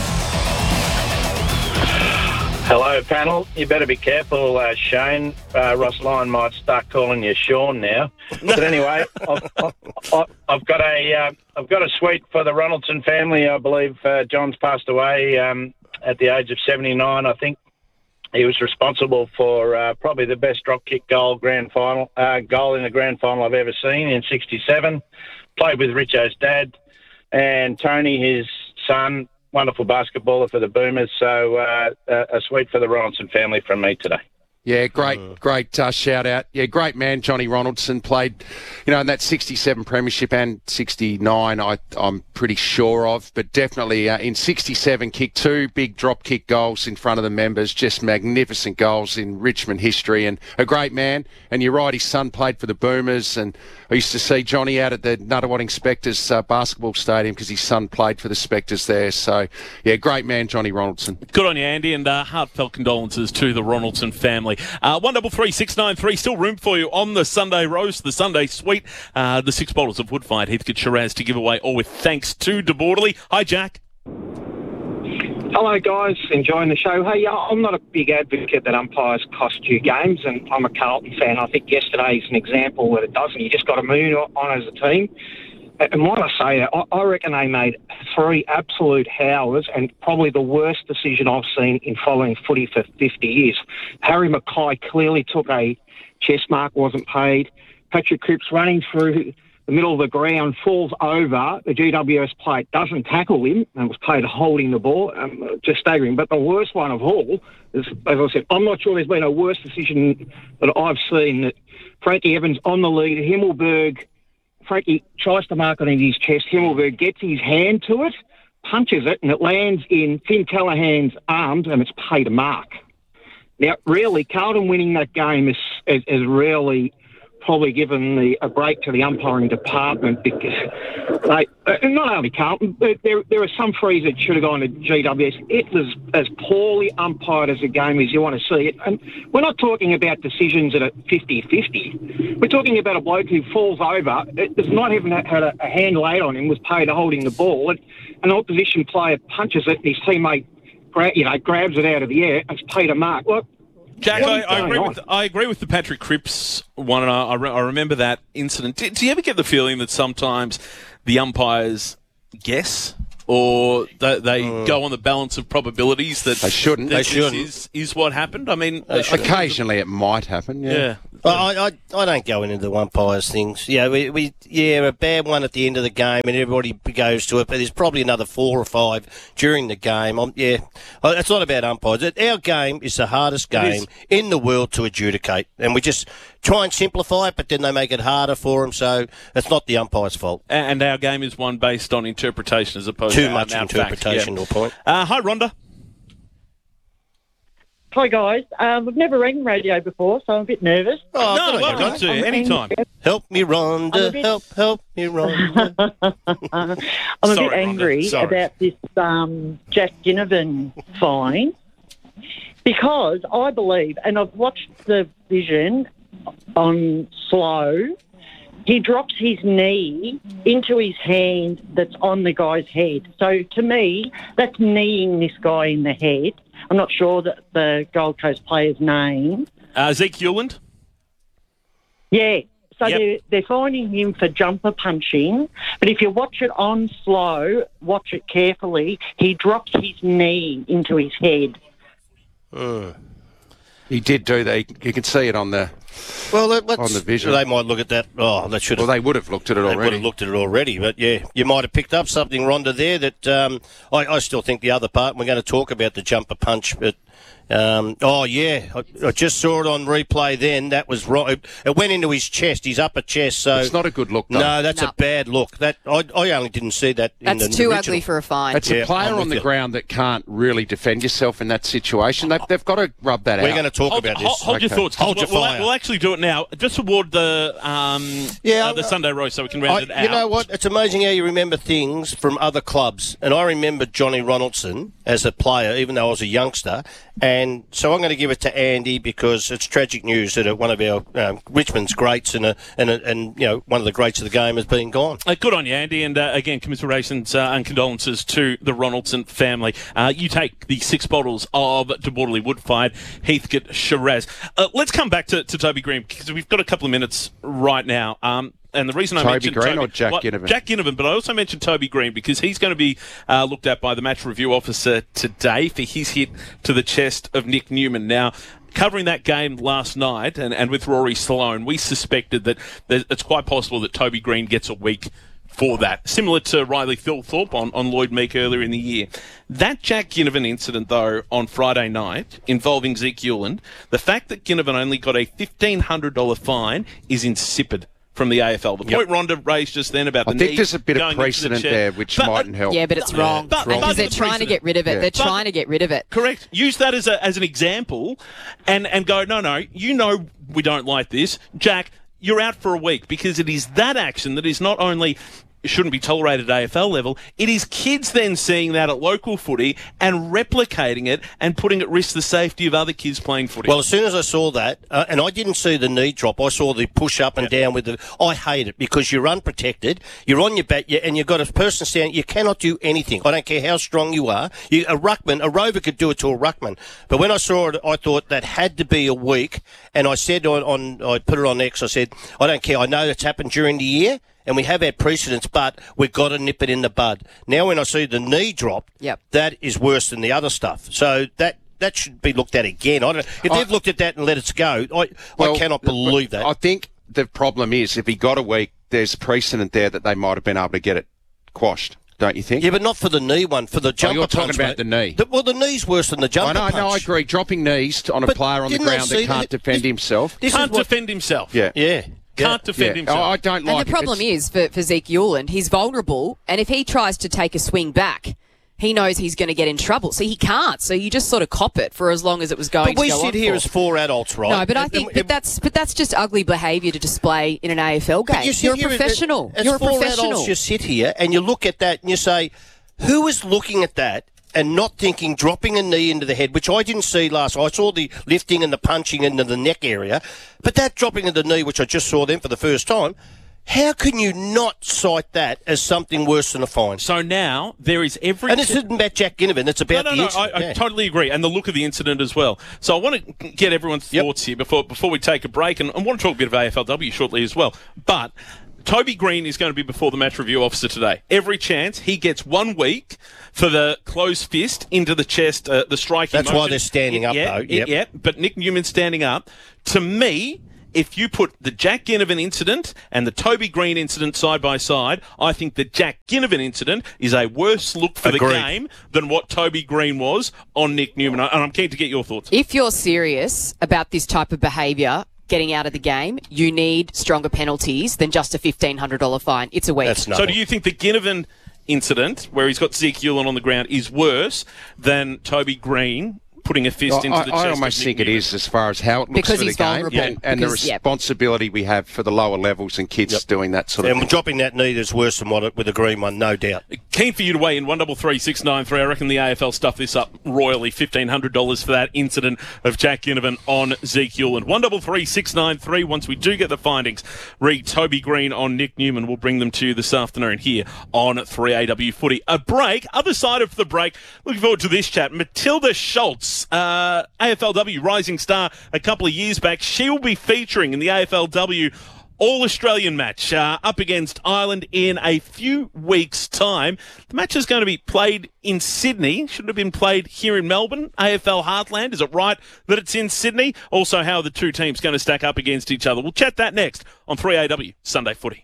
Hello, panel. You better be careful, uh, Shane. Uh, Ross Lyon might start calling you Sean now. But anyway, I've, I've, I've got a uh, I've got a suite for the Ronaldson family. I believe uh, John's passed away um, at the age of seventy-nine. I think he was responsible for uh, probably the best drop kick goal grand final uh, goal in the grand final I've ever seen in sixty-seven. Played with Richo's dad and Tony, his son. Wonderful basketballer for the Boomers. So uh, a suite for the Ronaldson family from me today. Yeah, great, great uh, shout out. Yeah, great man, Johnny Ronaldson. Played, you know, in that sixty-seven premiership and sixty-nine, I, I'm pretty sure of. But definitely uh, in sixty-seven, kicked two big drop kick goals in front of the members. Just magnificent goals in Richmond history. And a great man. And you're right, his son played for the Boomers. And I used to see Johnny out at the Nuttawatting Spectres uh, basketball stadium because his son played for the Spectres there. So, yeah, great man, Johnny Ronaldson. Good on you, Andy, and uh, heartfelt condolences to the Ronaldson family. Uh, one double three six nine three, still room for you on the Sunday roast, the Sunday suite, uh, the six bottles of Woodfield Heathcote Shiraz to give away, all with thanks to De Borderly. Hi, Jack. Hello, guys. Enjoying the show. Hey, I'm not a big advocate that umpires cost you games, and I'm a Carlton fan. I think yesterday's an example that it doesn't. You just got to move on as a team. And when I say that, I reckon they made three absolute howlers and probably the worst decision I've seen in following footy for fifty years. Harry Mackay clearly took a chess mark, wasn't paid. Patrick Cripps running through the middle of the ground, falls over, the G W S player doesn't tackle him and was paid holding the ball, um, just staggering. But the worst one of all is, as I said, I'm not sure there's been a worse decision that I've seen, that Frankie Evans on the lead, Himmelberg, Frankie tries to mark it in his chest, Himmelberg gets his hand to it, punches it, and it lands in Finn Callahan's arms, and it's paid a mark. Now, really, Carlton winning that game is, is, is really probably given the, a break to the umpiring department, because they, uh, not only Carlton, but there, there are some frees that should have gone to G W S. It was as poorly umpired as a game as you want to see it. And we're not talking about decisions at a fifty-fifty. We're talking about a bloke who falls over, it, does not even had a, a hand laid on him, was paid holding the ball, and an opposition player punches it, and his teammate gra- you know, grabs it out of the air, and it's paid a mark. Look, Jack, I, I agree on? with I agree with the Patrick Cripps one, and I, I, re- I remember that incident. Do, do you ever get the feeling that sometimes the umpires guess, or they, they Mm. go on the balance of probabilities that They shouldn't. that They this shouldn't. Is, is what happened? I mean, Uh, occasionally it might happen. Yeah. Yeah. I, I I don't go into the umpires things. Yeah, we, we yeah a bad one at the end of the game, and everybody goes to it. But there's probably another four or five during the game. I'm, yeah, Uh, it's not about umpires. It- Our game is the hardest It is. game in the world to adjudicate, and we just try and simplify it, but then they make it harder for them. So it's not the umpire's fault. And our game is one based on interpretation as opposed Too to much out-and-out interpretation fact. to a point. Uh, hi, Rhonda. Hi guys, um, I've never rang radio before, so I'm a bit nervous. Oh, no, good on you, welcome mate. to you. Anytime. Help me, Rhonda. I'm a bit- Help, help me, Rhonda. I'm a Sorry, bit Rhonda, angry sorry. about this um, Jack Ginnivan fine, because I believe, and I've watched the vision on slow, he drops his knee into his hand that's on the guy's head. So to me, that's kneeing this guy in the head. I'm not sure that the Gold Coast player's name. Uh, Zeke Hewland. Yeah. So Yep. they're, they're finding him for jumper punching, but if you watch it on slow, watch it carefully, he drops his knee into his head. Uh. He did do that. You can see it on the Well, that, let's, on the vision. they might look at that. Oh, they should have. Well, they would have looked at it They would already. have looked at it already, but yeah, you might have picked up something, Rhonda, there that um, I, I still think the other part, and we're going to talk about the jumper punch, but um, oh, yeah, I, I just saw it on replay then. That was right. It, it went into his chest, his upper chest, so... It's not a good look, though. No, that's No. a bad look. That I, I only didn't see that in That's the too original. ugly for a fine. It's Yeah, a player I'm on with the you. ground that can't really defend yourself in that situation. They've, they've got to rub that We're out. going to talk Hold, about hold, this. hold your Okay. thoughts. 'cause Hold your we'll, fire. we'll actually do it now. Just award the um, Yeah, uh, the uh, Sunday roast so we can round I, it out. you know what? It's amazing how you remember things from other clubs. And I remember Johnny Ronaldson as a player, even though I was a youngster. And so I'm going to give it to Andy because it's tragic news that one of our um, Richmond's greats and, a, and, a, and you know one of the greats of the game has been gone. Uh, good on you, Andy, and uh, again, commiserations uh, and condolences to the Ronaldson family. Uh, you take the six bottles of De Borderley Wood-Fired Heathcote Shiraz. Uh, let's come back to, to Toby Green because we've got a couple of minutes right now. Um, and the reason I Toby mentioned Green Toby, or Jack well, Ginnivan? Jack Ginnivan, but I also mentioned Toby Green because he's going to be uh, looked at by the match review officer today for his hit to the chest of Nick Newman. Now, covering that game last night and, and with Rory Sloane, we suspected that there's- it's quite possible that Toby Green gets a week for that, similar to Riley Thilthorpe on, on Lloyd Meek earlier in the year. That Jack Ginnivan incident, though, on Friday night involving Zeke Hewland, the fact that Ginnivan only got a fifteen hundred dollars fine is insipid from the A F L. The Yep. point Rhonda raised just then about I the think knee there's a bit going of into the precedent chair. there which But- mightn't help. Yeah, but it's wrong. But- but- Because they're but- trying to get rid of it. Yeah. They're But- trying to get rid of it. Correct. Use that as a as an example, and and go. No, no. You know we don't like this, Jack. You're out for a week because it is that action that is not only shouldn't be tolerated at A F L level. It is kids then seeing that at local footy and replicating it and putting at risk the safety of other kids playing footy. Well, as soon as I saw that, uh, and I didn't see the knee drop, I saw the push up and down with the. I hate it because you're unprotected, you're on your back, you, and you've got a person standing. You cannot do anything. I don't care how strong you are. You, a ruckman, a rover could do it to a ruckman. But when I saw it, I thought that had to be a week, and I said on, on I put it on X. I said, I don't care. I know that's happened during the year. And we have had precedents, but we've got to nip it in the bud. Now, when I see the knee drop, yep. that is worse than the other stuff. So that that should be looked at again. I don't. If I- they've looked at that and let it go, I Well, I cannot believe that. I think the problem is if he got a week, there's precedent there that they might have been able to get it quashed. Don't you think? Yeah, but not for the knee one, for the jumper oh, you're talking punch, about mate. the knee. The, well, the knee's worse than the jumper I know, punch. no, I agree. Dropping knees on a But player on the didn't they ground that see can't that- defend this- himself. this Can't is what- defend himself. Yeah. Yeah. Can't defend Yeah. himself. Oh, I don't like And the it. problem It's- is for, for Zeke Euland, he's vulnerable, and if he tries to take a swing back, he knows he's going to get in trouble. So he can't. So you just sort of cop it for as long as it was going But we to go sit on here for. as four adults, right? No, but I And- think and- but that's but that's just ugly behaviour to display in an A F L game. But you sit You're a here as- professional. As You're a four professional. adults, you sit here and you look at that and you say, who is looking at that and not thinking dropping a knee into the head, which I didn't see last. I saw the lifting and the punching into the neck area, but that dropping of the knee, which I just saw then for the first time, how can you not cite that as something worse than a fine? So now there is every... And this isn't about Jack Ginnivan, it's about no, no, the no, incident. I, I Yeah. totally agree, and the look of the incident as well. So I want to get everyone's thoughts here before before we take a break, and I want to talk a bit of A F L W shortly as well. But Toby Green is going to be before the match review officer today. Every chance he gets one week for the closed fist into the chest, uh, the striking. That's why motion. they're standing up, yeah, though. Yep. Yeah, but Nick Newman standing up. To me, if you put the Jack Ginnivan incident and the Toby Green incident side by side, I think the Jack Ginnivan incident is a worse look for Agreed. the game than what Toby Green was on Nick Newman. And I'm keen to get your thoughts. If you're serious about this type of behaviour getting out of the game, you need stronger penalties than just a fifteen hundred dollars fine. It's a week. So do you think the Ginnivan incident, where he's got Zeke Euland on the ground, is worse than Toby Green putting a fist I, into the I chest? almost of think Nick it Newman? is as far as how it looks Because for he's the game vulnerable. and, and the Because- yep. responsibility we have for the lower levels and kids doing that sort of And thing. dropping that knee is worse than what it, with the green one, no doubt. Keen for you to weigh in, one double three six nine three. I reckon the A F L stuffed this up royally. fifteen hundred dollars for that incident of Jack Ginnivan on Zeke Euland. one double three six nine three. Once we do get the findings, read Toby Green on Nick Newman. We'll bring them to you this afternoon here on three A W Footy. A break, other side of the break. Looking forward to this chat. Matilda Schultz, uh, A F L W rising star a couple of years back. She will be featuring in the A F L W All-Australian match uh, up against Ireland in a few weeks' time. The match is going to be played in Sydney. Should have been played here in Melbourne, A F L Heartland. Is it right that it's in Sydney? Also, how are the two teams going to stack up against each other? We'll chat that next on three A W Sunday Footy.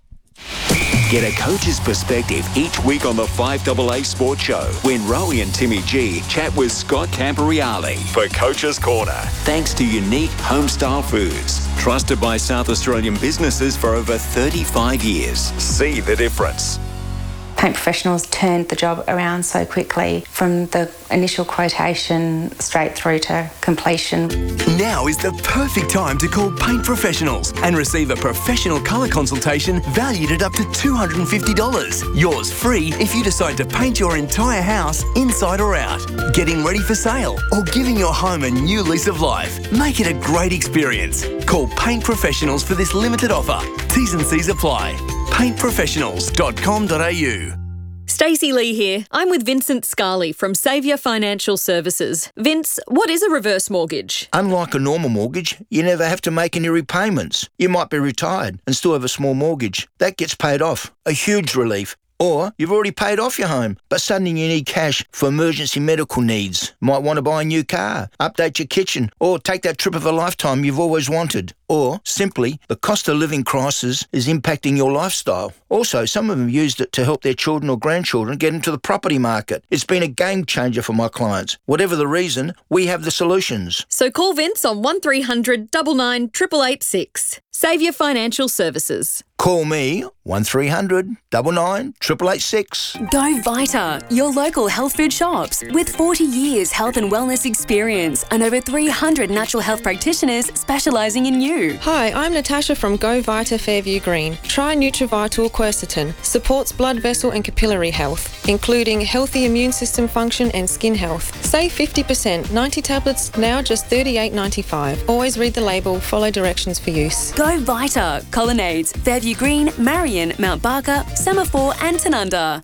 Get a coach's perspective each week on the five A A Sports Show when Rowie and Timmy G chat with Scott Camporeale for Coach's Corner. Thanks to Unique Homestyle Foods, trusted by South Australian businesses for over thirty-five years. See the difference. Paint Professionals turned the job around so quickly from the initial quotation straight through to completion. Now is the perfect time to call Paint Professionals and receive a professional colour consultation valued at up to two hundred fifty dollars. Yours free if you decide to paint your entire house inside or out, getting ready for sale, or giving your home a new lease of life. Make it a great experience. Call Paint Professionals for this limited offer. T's and C's apply. paint professionals dot com dot a u. Stacey Lee here. I'm with Vincent Scarley from Saviour Financial Services. Vince, what is a reverse mortgage? Unlike a normal mortgage, you never have to make any repayments. You might be retired and still have a small mortgage. That gets paid off. A huge relief. Or you've already paid off your home, but suddenly you need cash for emergency medical needs. Might want to buy a new car, update your kitchen, or take that trip of a lifetime you've always wanted. Or, simply, the cost of living crisis is impacting your lifestyle. Also, some of them used it to help their children or grandchildren get into the property market. It's been a game changer for my clients. Whatever the reason, we have the solutions. So call Vince on one three hundred nine nine eight eight eight six. Saviour Financial Services. Call me, one three hundred nine nine eight eight eight six. Go Vita, your local health food shops. With forty years health and wellness experience and over three hundred natural health practitioners specialising in you. Hi, I'm Natasha from Go Vita Fairview Green. Try Nutrivital Quercetin. Supports blood vessel and capillary health, including healthy immune system function and skin health. Save fifty percent. ninety tablets, now just thirty-eight ninety-five. Always read the label, follow directions for use. Go Vita, Colonnades, Fairview Green, Marion, Mount Barker, Semaphore and Tanunda.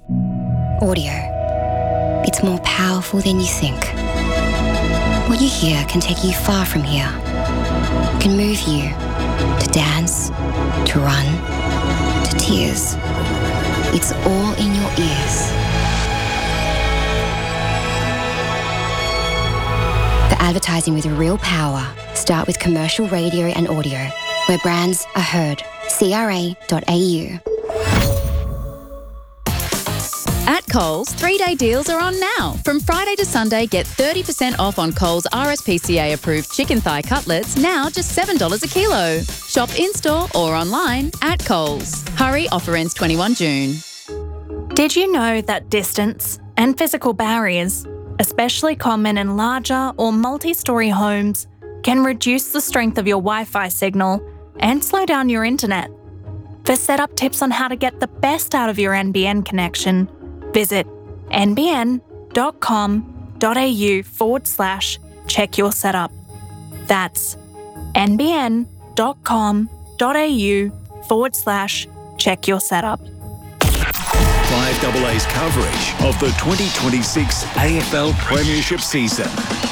Audio. It's more powerful than you think. What you hear can take you far from here. It can move you to dance, to run, to tears. It's all in your ears. For advertising with real power, start with commercial radio and audio, where brands are heard c r a dot a u. At Coles, three-day deals are on now. From Friday to Sunday, get thirty percent off on Coles R S P C A-approved chicken thigh cutlets, now just seven dollars a kilo. Shop in-store or online at Coles. Hurry, offer ends twenty-first of June. Did you know that distance and physical barriers, especially common in larger or multi-storey homes, can reduce the strength of your Wi-Fi signal and slow down your internet? For setup tips on how to get the best out of your N B N connection, visit nbn.com.au forward slash check your setup. That's nbn.com.au forward slash check your setup. five double A's coverage of the twenty twenty-six A F L Premiership season.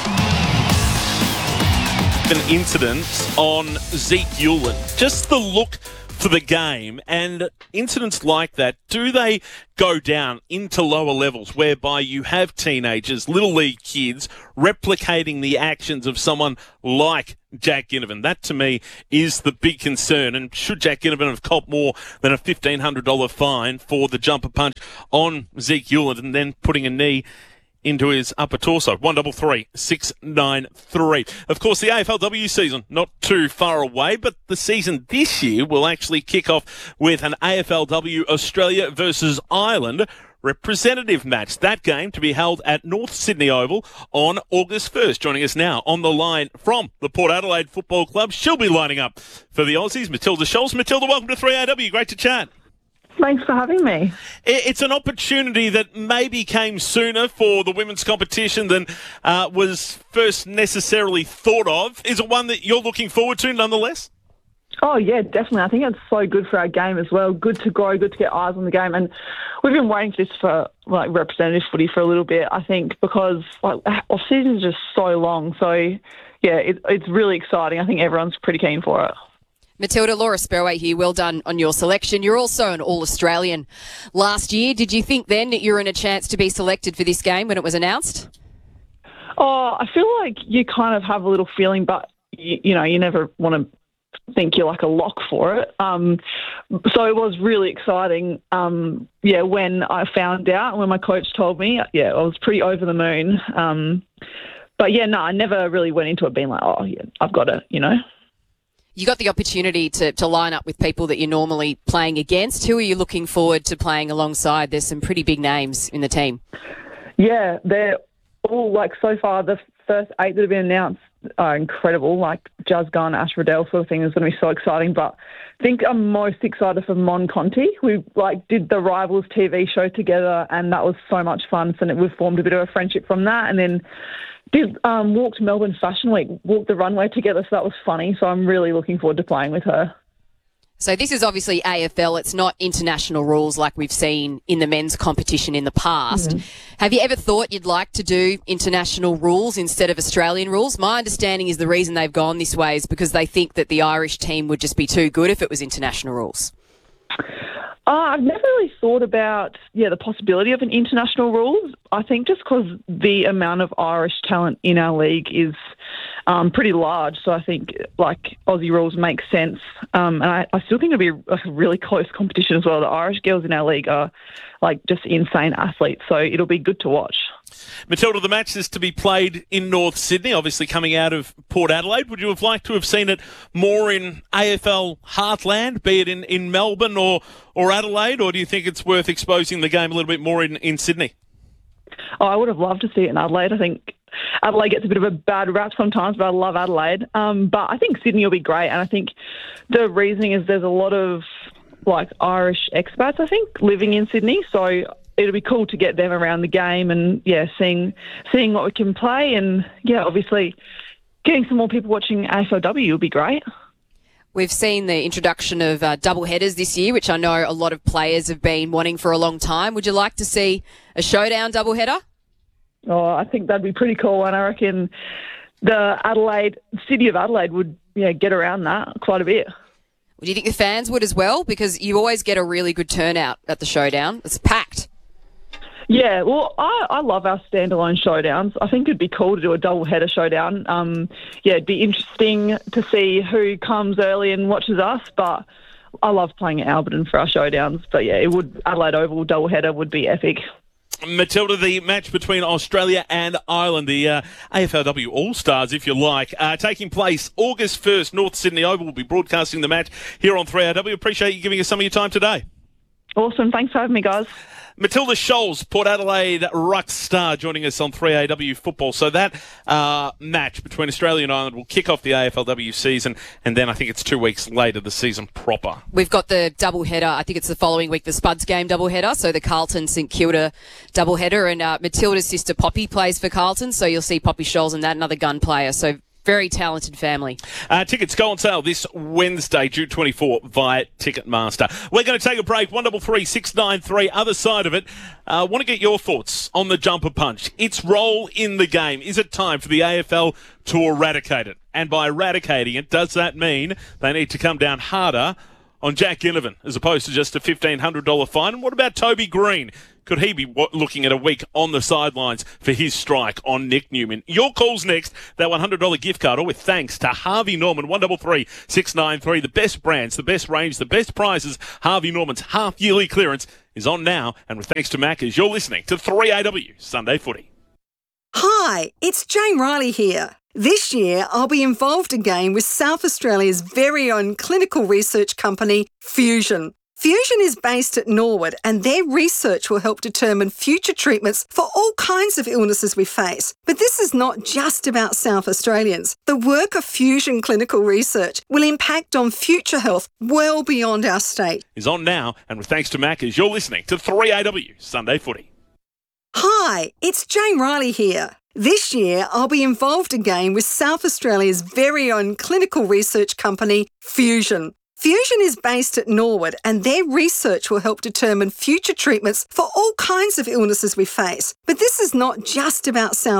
An incident on Zeke Uland. Just the look for the game, and incidents like that, do they go down into lower levels whereby you have teenagers, little league kids, replicating the actions of someone like Jack Ginnivan? That, to me, is the big concern. And should Jack Ginnivan have copped more than a fifteen hundred dollars fine for the jumper punch on Zeke Uland and then putting a knee into his upper torso? One double three six nine three. Of course, the A F L W season not too far away, but the season this year will actually kick off with an A F L W Australia versus Ireland representative match. That game to be held at North Sydney Oval on August first. Joining us now on the line from the Port Adelaide Football Club, she'll be lining up for the Aussies, Matilda Scholz. Matilda, welcome to three A W. Great to chat. Thanks for having me. It's an opportunity that maybe came sooner for the women's competition than uh, was first necessarily thought of. Is it one that you're looking forward to nonetheless? Oh, yeah, definitely. I think it's so good for our game as well. Good to grow, good to get eyes on the game. And we've been waiting for this for, like, representative footy for a little bit, I think, because, like, off-season is just so long. So, yeah, it, it's really exciting. I think everyone's pretty keen for it. Matilda, Laura Spurway here. Well done on your selection. You're also an All-Australian last year. Did you think then that you were in a chance to be selected for this game when it was announced? Oh, I feel like you kind of have a little feeling, but, you, you know, you never want to think you're like a lock for it. Um, so it was really exciting, um, yeah, when I found out, when my coach told me, yeah, I was pretty over the moon. Um, but, yeah, no, I never really went into it being like, oh, yeah, I've got it, you know. You got the opportunity to, to line up with people that you're normally playing against. Who are you looking forward to playing alongside? There's some pretty big names in the team. Yeah, they're all, like, so far, the first eight that have been announced are incredible, like Jazz Gunn, Ash Riddell sort of thing is going to be so exciting. But I think I'm most excited for Mon Conti. We, like, did the Rivals T V show together, and that was so much fun. So we've formed a bit of a friendship from that. And then did um, walked Melbourne Fashion Week, walked the runway together, so that was funny. So I'm really looking forward to playing with her. So this is obviously A F L. It's not international rules like we've seen in the men's competition in the past. Mm-hmm. Have you ever thought you'd like to do international rules instead of Australian rules? My understanding is the reason they've gone this way is because they think that the Irish team would just be too good if it was international rules. Uh, I've never really thought about, yeah, the possibility of an international rules. I think just because the amount of Irish talent in our league is um, pretty large. So I think, like, Aussie rules make sense. Um, and I, I still think it'll be a, a really close competition as well. The Irish girls in our league are, like, just insane athletes. So it'll be good to watch. Matilda, the match is to be played in North Sydney, obviously coming out of Port Adelaide. Would you have liked to have seen it more in A F L heartland, be it in, in Melbourne or, or Adelaide, or do you think it's worth exposing the game a little bit more in, in Sydney? Oh, I would have loved to see it in Adelaide. I think Adelaide gets a bit of a bad rap sometimes, but I love Adelaide. Um, but I think Sydney will be great, and I think the reasoning is there's a lot of, like, Irish expats, I think, living in Sydney, so it'll be cool to get them around the game and, yeah, seeing seeing what we can play. And, yeah, obviously getting some more people watching A F L W would be great. We've seen the introduction of uh, double headers this year, which I know a lot of players have been wanting for a long time. Would you like to see a showdown double header? Oh, I think that'd be pretty cool. And I reckon the Adelaide, city of Adelaide would, yeah, get around that quite a bit. Do you think the fans would as well? Because you always get a really good turnout at the showdown. It's packed. Yeah, well, I, I love our standalone showdowns. I think it'd be cool to do a double-header showdown. Um, yeah, it'd be interesting to see who comes early and watches us, but I love playing at Alberton for our showdowns. But yeah, it would Adelaide Oval doubleheader would be epic. Matilda, the match between Australia and Ireland, the uh, A F L W All-Stars, if you like, uh, taking place August first. North Sydney Oval will be broadcasting the match here on three A W. Appreciate you giving us some of your time today. Awesome. Thanks for having me, guys. Matilda Scholes, Port Adelaide Ruck Star, joining us on three A W football. So that uh, match between Australia and Ireland will kick off the A F L W season, and then I think it's two weeks later the season proper. We've got the double header. I think it's the following week, the Spuds game double header. So the Carlton St Kilda double header, and uh, Matilda's sister Poppy plays for Carlton. So you'll see Poppy Scholes and that, another gun player. So very talented family. Uh, tickets go on sale this Wednesday, June twenty-fourth, via Ticketmaster. We're going to take a break. one double three six nine three. Other side of it. I uh, want to get your thoughts on the jumper punch. Its role in the game. Is it time for the A F L to eradicate it? And by eradicating it, does that mean they need to come down harder on Jack Ginnivan as opposed to just a fifteen hundred dollars fine? And what about Toby Green? Could he be looking at a week on the sidelines for his strike on Nick Newman? Your call's next. That one hundred dollars gift card, all with thanks to Harvey Norman. one double three six nine three. The best brands, the best range, the best prices. Harvey Norman's half-yearly clearance is on now. And with thanks to Maccas, you're listening to three A W Sunday Footy. Hi, it's Jane Riley here. This year, I'll be involved again with South Australia's very own clinical research company, Fusion. Fusion is based at Norwood, and their research will help determine future treatments for all kinds of illnesses we face. But this is not just about South Australians. The work of Fusion Clinical Research will impact on future health well beyond our state. Is on now, and with thanks to Maccas, you're listening to three A W Sunday Footy. Hi, it's Jane Riley here. This year, I'll be involved again with South Australia's very own clinical research company, Fusion. Fusion is based at Norwood, and their research will help determine future treatments for all kinds of illnesses we face. But this is not just about South